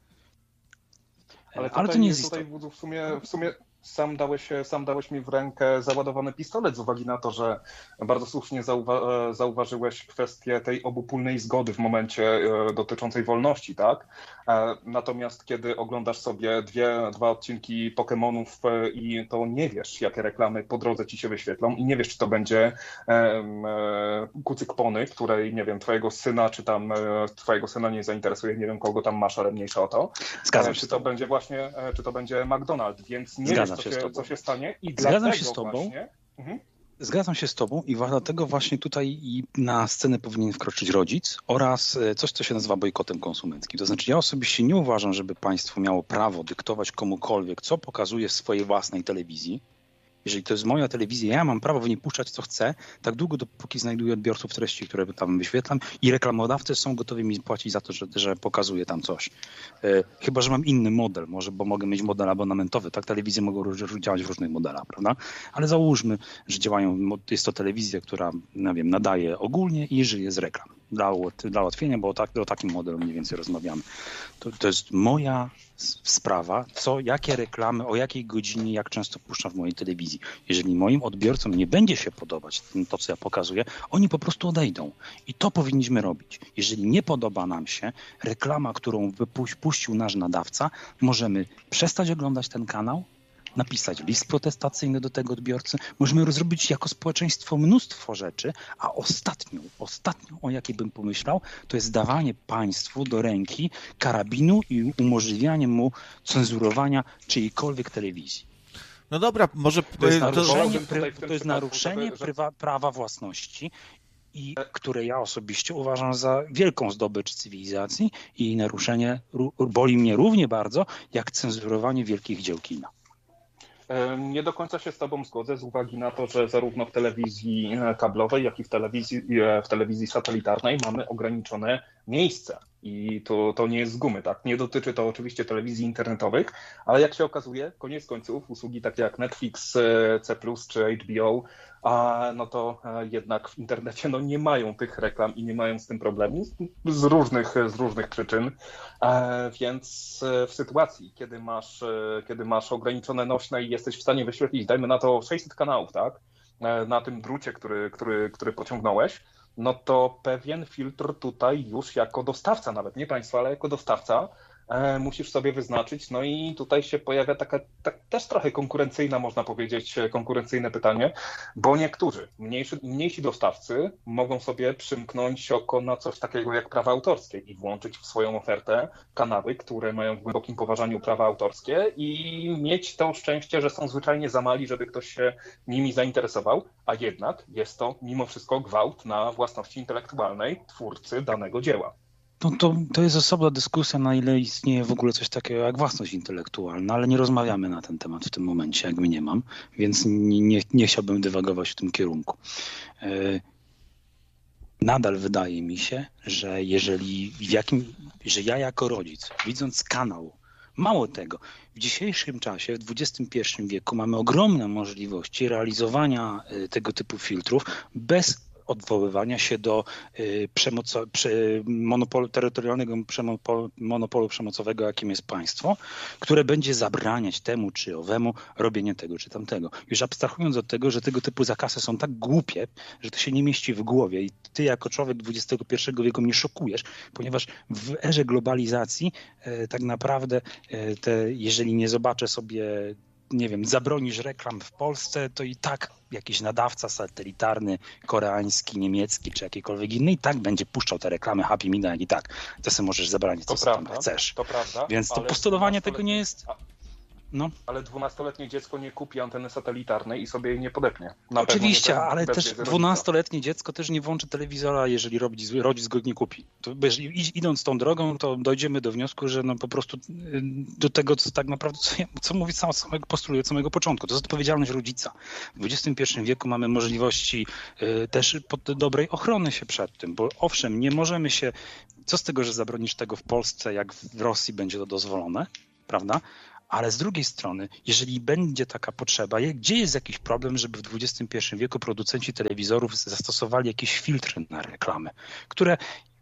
Ale,
ale
tutaj,
to nie jest
tutaj w sumie, w sumie sam dałeś, sam dałeś mi w rękę załadowany pistolet z uwagi na to, że bardzo słusznie zauwa- zauważyłeś kwestię tej obopólnej zgody w momencie dotyczącej wolności, tak? Natomiast kiedy oglądasz sobie dwie, dwa odcinki Pokemonów i to nie wiesz, jakie reklamy po drodze ci się wyświetlą i nie wiesz, czy to będzie um, kucyk pony, której, nie wiem, twojego syna, czy tam twojego syna nie zainteresuje, nie wiem, kogo tam masz, ale mniejsza o to.
Zgadzam się.
Czy to będzie właśnie, czy to będzie McDonald's, więc nie
Zgadzam
wiesz,
się
co się, co się stanie i
Zgadzam
dlatego
się z tobą.
Właśnie, mhm.
Zgadzam się z tobą i dlatego właśnie tutaj na scenę powinien wkroczyć rodzic oraz coś, co się nazywa bojkotem konsumenckim. To znaczy ja osobiście nie uważam, żeby państwo miało prawo dyktować komukolwiek, co pokazuje w swojej własnej telewizji. Jeżeli to jest moja telewizja, ja mam prawo w niej puszczać co chcę, tak długo dopóki znajduję odbiorców treści, które tam wyświetlam i reklamodawcy są gotowi mi płacić za to, że, że pokazuję tam coś. E, chyba, że mam inny model, może, bo mogę mieć model abonamentowy, tak? Telewizje mogą róż, działać w różnych modelach, prawda? Ale załóżmy, że działają, jest to telewizja, która, nie wiem, nadaje ogólnie i żyje z reklam. Dla, dla ułatwienia, bo o, tak, o takim modelu mniej więcej rozmawiamy. To, to jest moja sprawa, co, jakie reklamy, o jakiej godzinie, jak często puszczam w mojej telewizji. Jeżeli moim odbiorcom nie będzie się podobać to, co ja pokazuję, oni po prostu odejdą. I to powinniśmy robić. Jeżeli nie podoba nam się reklama, którą wypuścił nasz nadawca, możemy przestać oglądać ten kanał, napisać list protestacyjny do tego odbiorcy. Możemy zrobić jako społeczeństwo mnóstwo rzeczy, a ostatnią, ostatnią, o jakiej bym pomyślał, to jest dawanie państwu do ręki karabinu i umożliwianie mu cenzurowania czyjejkolwiek telewizji.
No dobra, może...
To jest naruszenie,
to,
pry, to jest naruszenie prywa, prawa własności, i które ja osobiście uważam za wielką zdobycz cywilizacji i jej naruszenie boli mnie równie bardzo, jak cenzurowanie wielkich dzieł kina.
Nie do końca się z tobą zgodzę z uwagi na to, że zarówno w telewizji kablowej, jak i w telewizji, w telewizji satelitarnej mamy ograniczone miejsce. I to, to nie jest z gumy, tak? Nie dotyczy to oczywiście telewizji internetowych, ale jak się okazuje, koniec końców usługi takie jak Netflix, C plus czy H B O, a no to jednak w internecie no nie mają tych reklam i nie mają z tym problemu z różnych, z różnych przyczyn. Więc w sytuacji, kiedy masz, kiedy masz ograniczone nośne i jesteś w stanie wyświetlić, dajmy na to sześćset kanałów, tak? Na tym drucie, który, który, który pociągnąłeś, no to pewien filtr tutaj już jako dostawca, nawet nie państwo, ale jako dostawca e, musisz sobie wyznaczyć. No i tutaj się pojawia taka tak, też trochę konkurencyjna, można powiedzieć, konkurencyjne pytanie, bo niektórzy, mniejszy, mniejsi dostawcy mogą sobie przymknąć oko na coś takiego jak prawa autorskie i włączyć w swoją ofertę kanały, które mają w głębokim poważaniu prawa autorskie i mieć to szczęście, że są zwyczajnie za mali, żeby ktoś się nimi zainteresował, a jednak jest to mimo wszystko gwałt na własności intelektualnej twórcy danego dzieła.
No to, to jest osobna dyskusja, na ile istnieje w ogóle coś takiego jak własność intelektualna, ale nie rozmawiamy na ten temat w tym momencie, jak mnie nie mam, więc nie, nie, nie chciałbym dywagować w tym kierunku. Nadal wydaje mi się, że jeżeli w jakim, że ja jako rodzic, widząc kanał, mało tego, w dzisiejszym czasie, w dwudziestym pierwszym wieku mamy ogromne możliwości realizowania tego typu filtrów bez odwoływania się do y, przemoco, prze, monopolu, terytorialnego przemopolu, monopolu przemocowego, jakim jest państwo, które będzie zabraniać temu czy owemu robienie tego czy tamtego. Już abstrahując od tego, że tego typu zakazy są tak głupie, że to się nie mieści w głowie i ty jako człowiek dwudziestego pierwszego wieku mnie szokujesz, ponieważ w erze globalizacji y, tak naprawdę y, te, jeżeli nie zobaczę sobie, nie wiem, zabronisz reklam w Polsce, to i tak jakiś nadawca satelitarny, koreański, niemiecki czy jakikolwiek inny i tak będzie puszczał te reklamy Happy Meal, jak i tak. To sobie możesz zabranić, co tam chcesz.
To prawda.
Więc to postulowanie tego nie jest... No.
Ale dwunastoletnie dziecko nie kupi anteny satelitarnej i sobie jej nie podepnie.
Na Oczywiście, nie ale też dwunastoletnie dziecko też nie włączy telewizora, jeżeli rodzic, rodzic go nie kupi. To jeżeli idąc tą drogą, to dojdziemy do wniosku, że no po prostu do tego, co tak naprawdę, co, co mówię sam samego postuluję od samego początku, to jest odpowiedzialność rodzica. W dwudziestym pierwszym wieku mamy możliwości y, też pod dobrej ochrony się przed tym, bo owszem, nie możemy się, co z tego, że zabronisz tego w Polsce, jak w Rosji będzie to dozwolone, prawda? Ale z drugiej strony, jeżeli będzie taka potrzeba, gdzie jest jakiś problem, żeby w dwudziestym pierwszym wieku producenci telewizorów zastosowali jakieś filtry na reklamy, które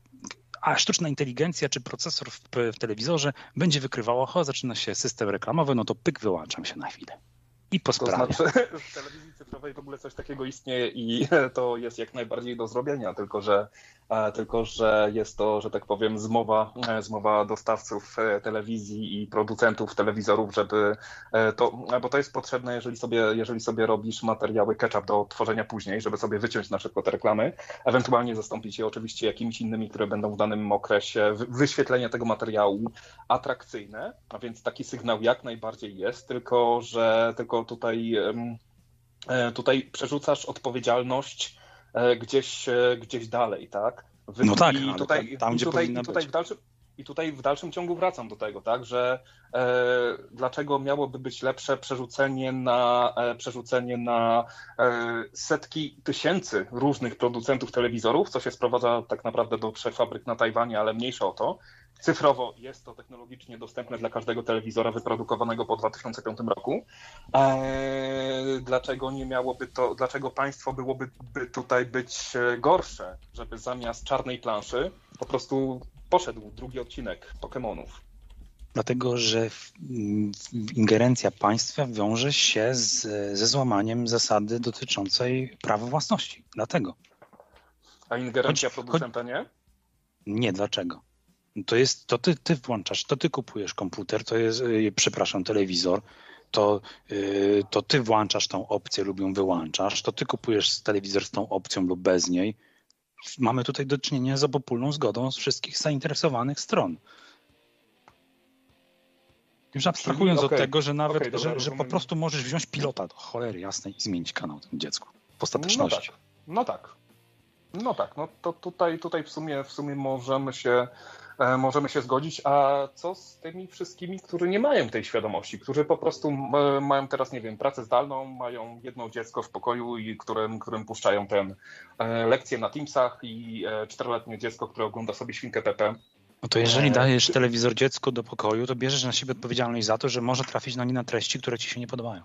a sztuczna inteligencja czy procesor w, w telewizorze będzie wykrywało, ho, zaczyna się system reklamowy, no to pyk, wyłączam się na chwilę. I po sprawie.
To znaczy, w telewizji cyfrowej w ogóle coś takiego istnieje i to jest jak najbardziej do zrobienia, tylko że, tylko że jest to, że tak powiem, zmowa, zmowa dostawców telewizji i producentów telewizorów, żeby to, bo to jest potrzebne, jeżeli sobie, jeżeli sobie robisz materiały catch-up do tworzenia później, żeby sobie wyciąć na przykład reklamy, ewentualnie zastąpić je oczywiście jakimiś innymi, które będą w danym okresie wyświetlenia tego materiału atrakcyjne, a więc taki sygnał jak najbardziej jest, tylko że tylko tutaj, tutaj przerzucasz odpowiedzialność gdzieś, gdzieś dalej, tak?
Wy, no tak,
i tutaj,
tam,
i
gdzie
tutaj,
powinna
i tutaj
być.
W dalszym, I tutaj w dalszym ciągu wracam do tego, tak, że e, dlaczego miałoby być lepsze przerzucenie na, e, przerzucenie na e, setki tysięcy różnych producentów telewizorów, co się sprowadza tak naprawdę do trzech fabryk na Tajwanie, ale mniejsza o to. Cyfrowo jest to technologicznie dostępne dla każdego telewizora wyprodukowanego po dwa tysiące piątym roku. Eee, dlaczego nie miałoby to, dlaczego państwo byłoby by tutaj być gorsze, żeby zamiast czarnej planszy po prostu poszedł drugi odcinek Pokemonów?
Dlatego, że ingerencja państwa wiąże się z, ze złamaniem zasady dotyczącej prawa własności. Dlatego.
A ingerencja chodź, producenta
chodź...
nie?
Nie, dlaczego? To jest, to ty, ty włączasz, to ty kupujesz komputer, to jest, yy, przepraszam, telewizor, to, yy, to ty włączasz tą opcję lub ją wyłączasz, to ty kupujesz telewizor z tą opcją lub bez niej. Mamy tutaj do czynienia z obopólną zgodą z wszystkich zainteresowanych stron. Już abstrahując
okay.
od tego, że nawet,
okay, dobra,
że, że po prostu możesz wziąć pilota do cholery jasnej i zmienić kanał temu dziecku w ostateczności.
No tak, no tak. No tak, no to tutaj, tutaj w sumie, w sumie możemy się, e, możemy się zgodzić, a co z tymi wszystkimi, którzy nie mają tej świadomości, którzy po prostu e, mają teraz, nie wiem, pracę zdalną, mają jedno dziecko w pokoju i którym, którym puszczają ten e, lekcje na Teamsach i e, czteroletnie dziecko, które ogląda sobie Świnkę Pepę.
No to jeżeli dajesz telewizor dziecku do pokoju, to bierzesz na siebie odpowiedzialność za to, że może trafić na nie na treści, które ci się nie podobają.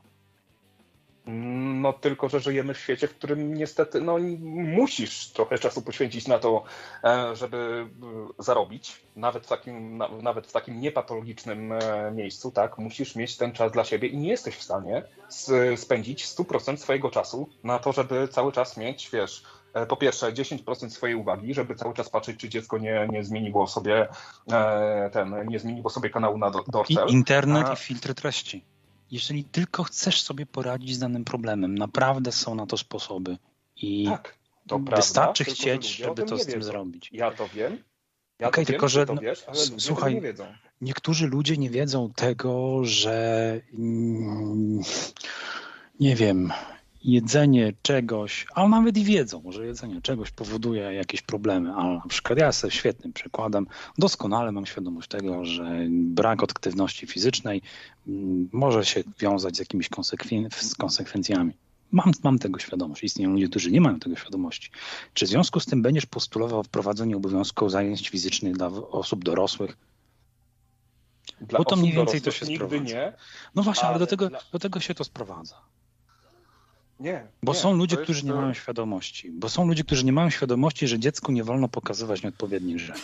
No tylko, że żyjemy w świecie, w którym niestety no, musisz trochę czasu poświęcić na to, żeby zarobić, nawet w takim, nawet w takim niepatologicznym miejscu, tak, musisz mieć ten czas dla siebie i nie jesteś w stanie spędzić sto procent swojego czasu na to, żeby cały czas mieć, wiesz, po pierwsze dziesięć procent swojej uwagi, żeby cały czas patrzeć, czy dziecko nie, nie zmieniło sobie ten, nie zmieniło sobie kanału na Dorsal.
I internet A... i filtry treści. Jeżeli tylko chcesz sobie poradzić z danym problemem, naprawdę są na to sposoby. I
tak, to
wystarczy
prawda,
chcieć, żeby to z tym
wiedzą.
zrobić.
Ja to wiem. Ja
Okej,
to
tylko
wiem,
że
to wiesz, ale
słuchaj,
nie wiedzą.
Niektórzy ludzie nie wiedzą tego, że nie wiem, jedzenie czegoś, a nawet i wiedzą, że jedzenie czegoś powoduje jakieś problemy, ale na przykład ja jestem świetnym przykładem, doskonale mam świadomość tego, że brak aktywności fizycznej może się wiązać z jakimiś konsekwen- z konsekwencjami. Mam, mam tego świadomość. Istnieją ludzie, którzy nie mają tego świadomości. Czy w związku z tym będziesz postulował wprowadzenie obowiązku zajęć fizycznych dla osób dorosłych?
Dla
Bo to mniej więcej
dorosłych
to się
nigdy
sprowadza.
nie.
No właśnie, ale,
ale
do, tego,
dla...
do tego się to sprowadza.
Nie.
Bo
nie,
są ludzie,
jest...
którzy nie mają świadomości. Bo są ludzie, którzy nie mają świadomości, że dziecku nie wolno pokazywać nieodpowiednich rzeczy.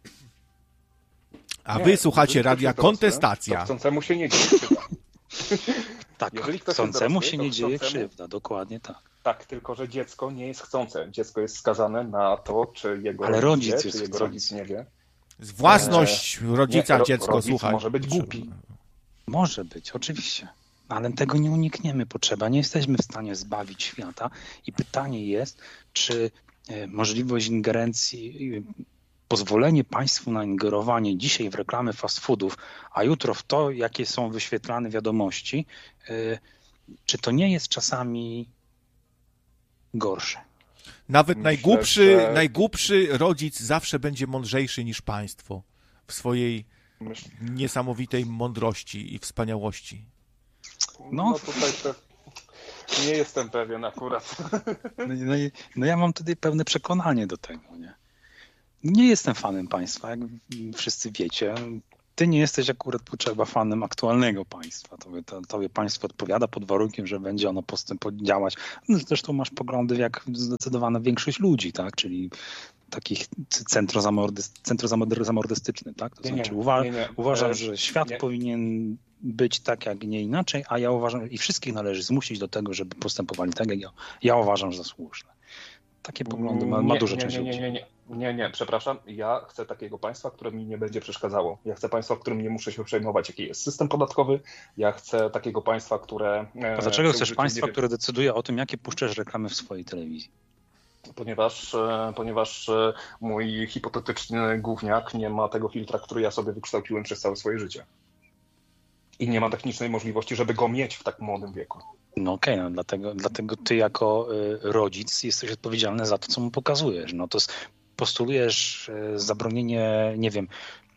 A
nie,
wy słuchacie radia
dorosłe,
Kontestacja.
To chcącemu się nie dzieje krzywda.
Tak,
Jeżeli ktoś
chcącemu
dorosły,
się
to
nie dzieje
chcącemu...
krzywda, dokładnie tak.
Tak, tylko że dziecko nie jest chcące. Dziecko jest skazane na to, czy jego
Ale
rodzic,
rodzic
wie,
jest
czy jego
chcący.
rodzic nie wie.
Własność rodzica,
nie, ro,
dziecko,
rodzic
słuchaj.
może być głupi.
Może być, oczywiście. Ale tego nie unikniemy. Potrzeba. Nie jesteśmy w stanie zbawić świata. I pytanie jest, czy możliwość ingerencji, pozwolenie państwu na ingerowanie dzisiaj w reklamy fast foodów, a jutro w to, jakie są wyświetlane wiadomości, czy to nie jest czasami gorsze?
Nawet
Myślę,
najgłupszy,
że...
najgłupszy rodzic zawsze będzie mądrzejszy niż państwo w swojej
Myślę...
niesamowitej mądrości i wspaniałości.
No, no tutaj to nie jestem pewien akurat.
No, no, no ja mam tutaj pewne przekonanie do tego, nie? Nie jestem fanem państwa, jak wszyscy wiecie. Ty nie jesteś akurat potrzeba fanem aktualnego państwa. Tobie, to, tobie państwo odpowiada pod warunkiem, że będzie ono postępować, działać. No, zresztą masz poglądy jak zdecydowana większość ludzi, tak? Czyli takich centrozamordystyczny, tak? To
nie,
znaczy
nie,
uwa-
nie, nie.
uważam, że świat
nie.
powinien być tak, jak nie inaczej, a ja uważam, i wszystkich należy zmusić do tego, żeby postępowali tak, jak ja, ja uważam za słuszne. Takie poglądy ma, ma
nie,
duża
nie,
część
nie, nie,
ludzi.
nie, nie, nie, nie, przepraszam. Ja chcę takiego państwa, które mi nie będzie przeszkadzało. Ja chcę państwa, w którym nie muszę się przejmować, jaki jest system podatkowy. Ja chcę takiego państwa, które...
A dlaczego chcesz
życiu,
państwa,
wiem,
które decyduje o tym, jakie puszczasz reklamy w swojej telewizji?
Ponieważ, ponieważ mój hipotetyczny gówniak nie ma tego filtra, który ja sobie wykształciłem przez całe swoje życie. I nie ma technicznej możliwości, żeby go mieć w tak młodym wieku.
No okej, okay, no dlatego, dlatego ty jako y, rodzic jesteś odpowiedzialny za to, co mu pokazujesz. No to postulujesz y, zabronienie, nie wiem,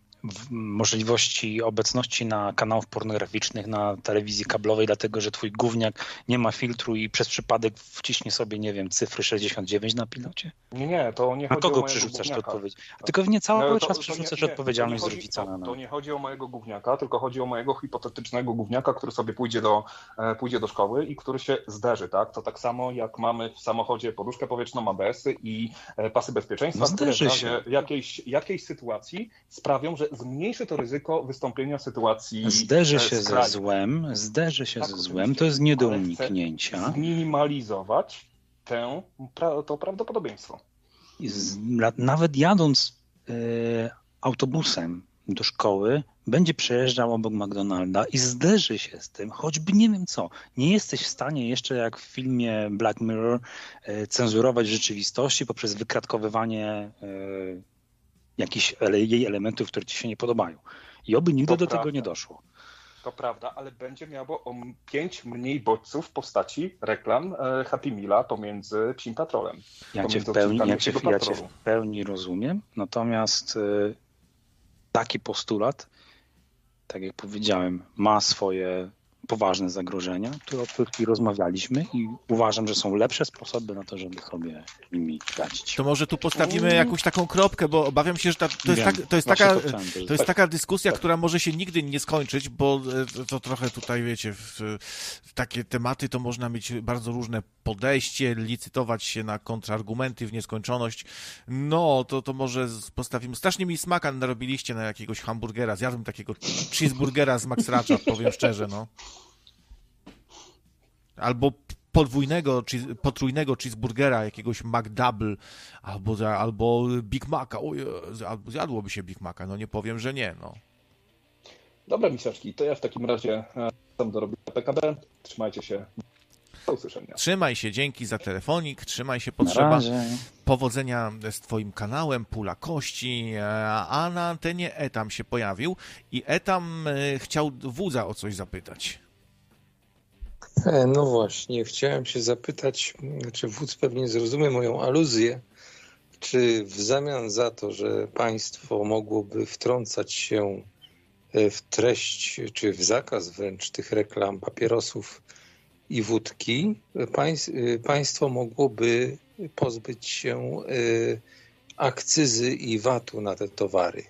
możliwości obecności na kanałów pornograficznych na telewizji kablowej, dlatego że twój gówniak nie ma filtru i przez przypadek wciśnie sobie, nie wiem, cyfry sześćdziesiąt dziewięć na pilocie?
Nie, nie, to nie
na
chodzi o
kogo
mojego
przerzucasz
gówniaka.
odpowiedzialność? Tylko nie cały
No, to,
czas
to
przerzucasz
nie, nie,
odpowiedzialność
to
z
chodzi,
rodzica
to,
na nas.
To nie chodzi o mojego gówniaka, tylko chodzi o mojego hipotetycznego gówniaka, który sobie pójdzie do, pójdzie do szkoły i który się zderzy, tak? To tak samo jak mamy w samochodzie poduszkę powietrzną, A B S-y i pasy bezpieczeństwa,
no
które w razie
się.
jakiejś, jakiejś sytuacji sprawią, że zmniejszy to ryzyko wystąpienia sytuacji
Zderzy się
skrajnych.
ze złem, zderzy się
Tak,
ze
oczywiście,
złem, to jest nie do
ale chcę
uniknięcia.
Zminimalizować tę, to prawdopodobieństwo.
Z, nawet jadąc y, autobusem do szkoły, będzie przejeżdżał obok McDonalda i zderzy się z tym, choćby nie wiem co. Nie jesteś w stanie jeszcze jak w filmie Black Mirror y, cenzurować rzeczywistości poprzez wykratkowywanie y, jakichś ele- jej elementów, które ci się nie podobają. I oby nigdy
To
do
prawda.
tego nie doszło.
To prawda, ale będzie miało o pięć mniej bodźców w postaci reklam e, Happy Meala pomiędzy Psim Patrolem.
Ja cię, w
Pomiędzy
pełni, ja,
odcinkami
cię, ja cię
Patrolu.
w pełni rozumiem, natomiast y, taki postulat, tak jak powiedziałem, ma swoje poważne zagrożenia, które, o których rozmawialiśmy i uważam, że są lepsze sposoby na to, żeby sobie nimi radzić.
To może tu postawimy jakąś taką kropkę, bo obawiam się, że ta, to, jest
Wiem,
tak, to, jest
właśnie
taka,
to chciałem też
to jest
tak.
taka dyskusja, która może się nigdy nie skończyć, bo to, to trochę tutaj, wiecie, w, w takie tematy to można mieć bardzo różne podejście, licytować się na kontrargumenty w nieskończoność. No, to, to może postawimy... Strasznie mi smaka narobiliście na jakiegoś hamburgera. Zjadłem takiego cheeseburgera z Max Racha, powiem szczerze, no. Albo podwójnego, czy potrójnego cheeseburgera, jakiegoś McDouble, albo, albo Big Maca. O, albo zjadłoby się Big Maca, no nie powiem, że nie, no.
Dobra, miseczki, to ja w takim razie sam dorobię P K B. Trzymajcie się. Do usłyszenia.
Trzymaj się, dzięki za telefonik, trzymaj się,
Na
potrzeba.
razie.
Powodzenia z twoim kanałem, Pula Kości, a na antenie Etam się pojawił i Etam chciał wódza o coś zapytać.
No właśnie, chciałem się zapytać, czy wódz pewnie zrozumie moją aluzję, czy w zamian za to, że państwo mogłoby wtrącać się w treść, czy w zakaz wręcz tych reklam papierosów i wódki, państwo mogłoby pozbyć się akcyzy i vatu na te towary.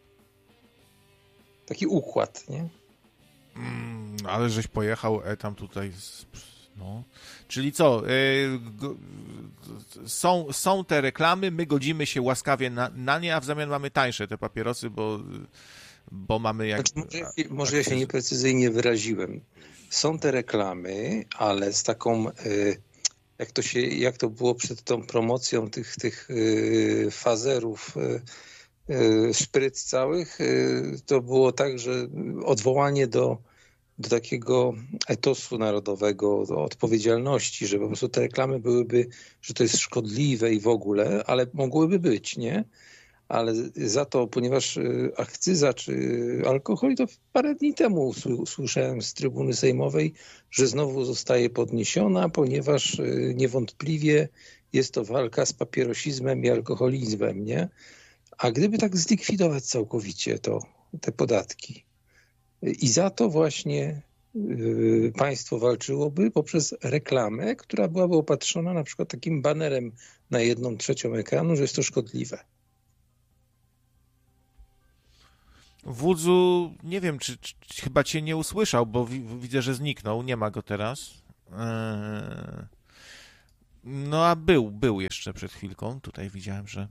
Taki układ, nie?
Mm, ale żeś pojechał e, tam tutaj, no. Czyli co, y, go, są, są te reklamy, my godzimy się łaskawie na, na nie, a w zamian mamy tańsze te papierosy, bo, bo mamy jak...
Znaczy, może, może ja się nieprecyzyjnie wyraziłem. Są te reklamy, ale z taką, jak to się, jak to było przed tą promocją tych, tych fazerów, szpryc całych, to było tak, że odwołanie do, do takiego etosu narodowego, do odpowiedzialności, że po prostu te reklamy byłyby, że to jest szkodliwe i w ogóle, ale mogłyby być, nie? Ale za to, ponieważ akcyza czy alkohol, to parę dni temu słyszałem z trybuny sejmowej, że znowu zostaje podniesiona, ponieważ niewątpliwie jest to walka z papierosizmem i alkoholizmem, nie? A gdyby tak zlikwidować całkowicie to, te podatki i za to właśnie państwo walczyłoby poprzez reklamę, która byłaby opatrzona na przykład takim banerem na jedną trzecią ekranu, że jest to szkodliwe.
Wódzu, nie wiem, czy, czy, czy chyba cię nie usłyszał, bo wi, widzę, że zniknął, nie ma go teraz. Eee... No a był, był jeszcze przed chwilką, tutaj widziałem, że...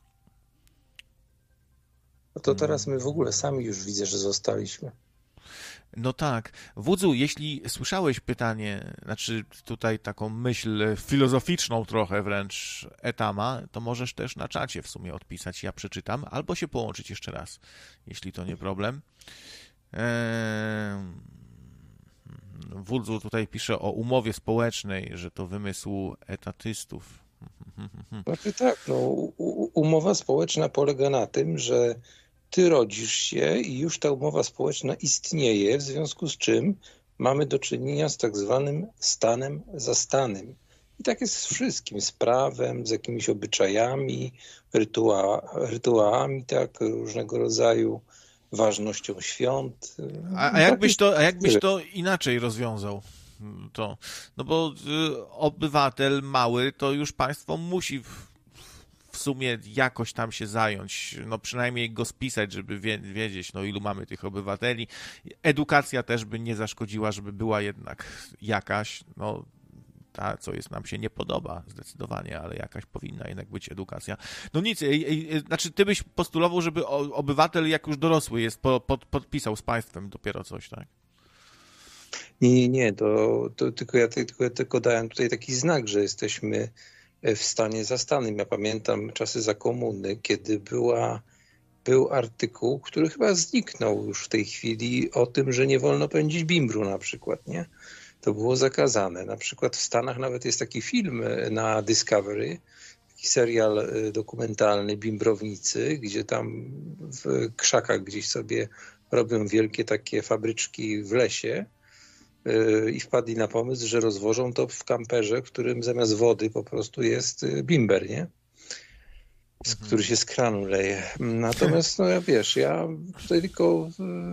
No to teraz my w ogóle sami już widzę, że zostaliśmy.
No tak. Wódzu, jeśli słyszałeś pytanie, znaczy tutaj taką myśl filozoficzną trochę wręcz Etama, to możesz też na czacie w sumie odpisać, ja przeczytam, albo się połączyć jeszcze raz, jeśli to nie problem. Eee... Wódzu tutaj pisze o umowie społecznej, że to wymysł etatystów.
Znaczy tak, no, umowa społeczna polega na tym, że ty rodzisz się i już ta umowa społeczna istnieje, w związku z czym mamy do czynienia z tak zwanym stanem zastanym. I tak jest z wszystkim, z prawem, z jakimiś obyczajami, rytua, rytuałami, tak, różnego rodzaju ważnością świąt.
A, a, jakbyś to, a jakbyś to inaczej rozwiązał? To, no bo y, obywatel mały to już państwo musi w, w sumie jakoś tam się zająć, no przynajmniej go spisać, żeby wie, wiedzieć, no ilu mamy tych obywateli. Edukacja też by nie zaszkodziła, żeby była jednak jakaś, no ta, co jest, nam się nie podoba zdecydowanie, ale jakaś powinna jednak być edukacja. No nic, y, y, znaczy ty byś postulował, żeby obywatel jak już dorosły jest, po, pod, podpisał z państwem dopiero coś, tak?
Nie, nie, nie, to, to tylko, ja, tylko ja tylko dałem tutaj taki znak, że jesteśmy w stanie zastanym. Ja pamiętam czasy za komuny, kiedy była, był artykuł, który chyba zniknął już w tej chwili, o tym, że nie wolno pędzić bimbru na przykład, nie? To było zakazane. Na przykład w Stanach nawet jest taki film na Discovery, taki serial dokumentalny Bimbrownicy, gdzie tam w krzakach gdzieś sobie robią wielkie takie fabryczki w lesie, i wpadli na pomysł, że rozwożą to w kamperze, w którym zamiast wody po prostu jest bimber, nie? Z, mhm. który się z kranu leje. Natomiast, no ja wiesz, ja tutaj tylko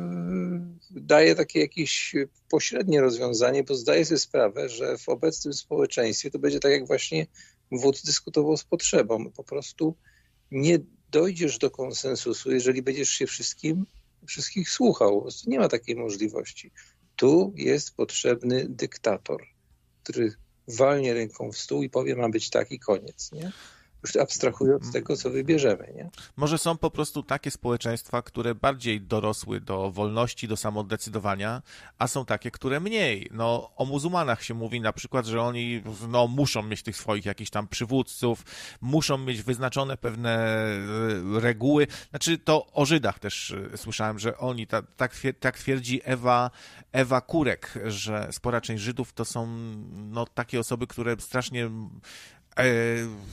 daję takie jakieś pośrednie rozwiązanie, bo zdaję sobie sprawę, że w obecnym społeczeństwie to będzie tak, jak właśnie wódz dyskutował z potrzebą. Po prostu nie dojdziesz do konsensusu, jeżeli będziesz się wszystkim, wszystkich słuchał. Po prostu nie ma takiej możliwości. Tu jest potrzebny dyktator, który walnie ręką w stół i powie, ma być tak i koniec, nie? Już abstrahując od tego, co wybierzemy, nie?
Może są po prostu takie społeczeństwa, które bardziej dorosły do wolności, do samodecydowania, a są takie, które mniej. No, o muzułmanach się mówi na przykład, że oni no, muszą mieć tych swoich jakichś tam przywódców, muszą mieć wyznaczone pewne reguły. Znaczy, to o Żydach też słyszałem, że oni, ta, tak, tak twierdzi Ewa, Ewa Kurek, że spora część Żydów to są no, takie osoby, które strasznie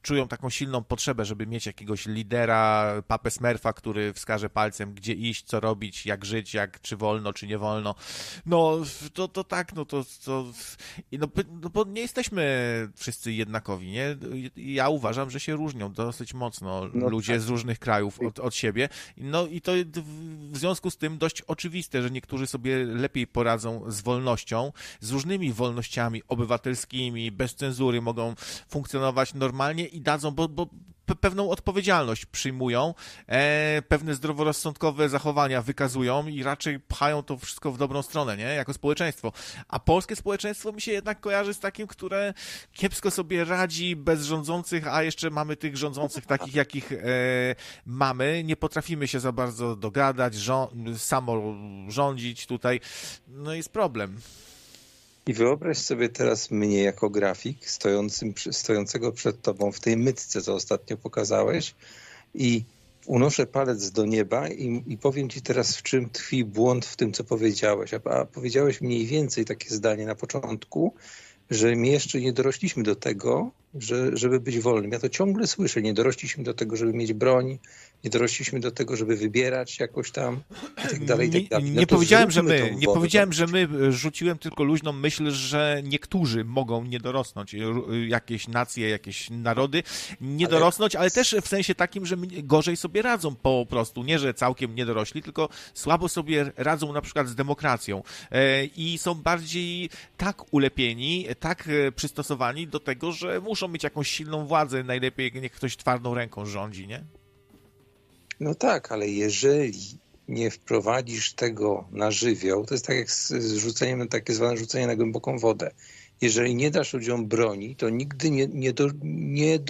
czują taką silną potrzebę, żeby mieć jakiegoś lidera, papę Smurfa, który wskaże palcem, gdzie iść, co robić, jak żyć, jak, czy wolno, czy nie wolno. No, to, to tak, no to, to no, no bo nie jesteśmy wszyscy jednakowi, nie? Ja uważam, że się różnią dosyć mocno
No
ludzie
tak.
z różnych krajów od, od siebie. No i to w związku z tym dość oczywiste, że niektórzy sobie lepiej poradzą z wolnością, z różnymi wolnościami obywatelskimi, bez cenzury mogą funkcjonować normalnie i dadzą, bo, bo pewną odpowiedzialność przyjmują, e, pewne zdroworozsądkowe zachowania wykazują i raczej pchają to wszystko w dobrą stronę, nie? Jako społeczeństwo. A polskie społeczeństwo mi się jednak kojarzy z takim, które kiepsko sobie radzi bez rządzących, a jeszcze mamy tych rządzących takich, jakich e, mamy. Nie potrafimy się za bardzo dogadać, żo- samo rządzić tutaj. No jest problem.
I wyobraź sobie teraz mnie jako grafik stojącym, stojącego przed tobą w tej mytce, co ostatnio pokazałeś, i unoszę palec do nieba i, i powiem ci teraz, w czym tkwi błąd w tym, co powiedziałeś. A, a powiedziałeś mniej więcej takie zdanie na początku, że my jeszcze nie dorośliśmy do tego, że, żeby być wolnym. Ja to ciągle słyszę. Nie dorośliśmy do tego, żeby mieć broń, nie dorośliśmy do tego, żeby wybierać jakoś tam i tak dalej, i tak dalej.
Nie,
No
nie
to
powiedziałem, że
zróbmy
my,
tą
nie
wolę.
powiedziałem, że my, rzuciłem tylko luźną myśl, że niektórzy mogą nie dorosnąć, jakieś nacje, jakieś narody nie
Ale-
dorosnąć, ale też w sensie takim, że gorzej sobie radzą po prostu, nie, że całkiem nie dorośli, tylko słabo sobie radzą na przykład z demokracją e, i są bardziej tak ulepieni, tak e, przystosowani do tego, że muszą mieć jakąś silną władzę, najlepiej niech ktoś twardą ręką rządzi, nie?
No tak, ale jeżeli nie wprowadzisz tego na żywioł, to jest tak jak z z rzuceniem, takie zwane rzucenie na głęboką wodę. Jeżeli nie dasz ludziom broni, to nigdy nie, nie, do, nie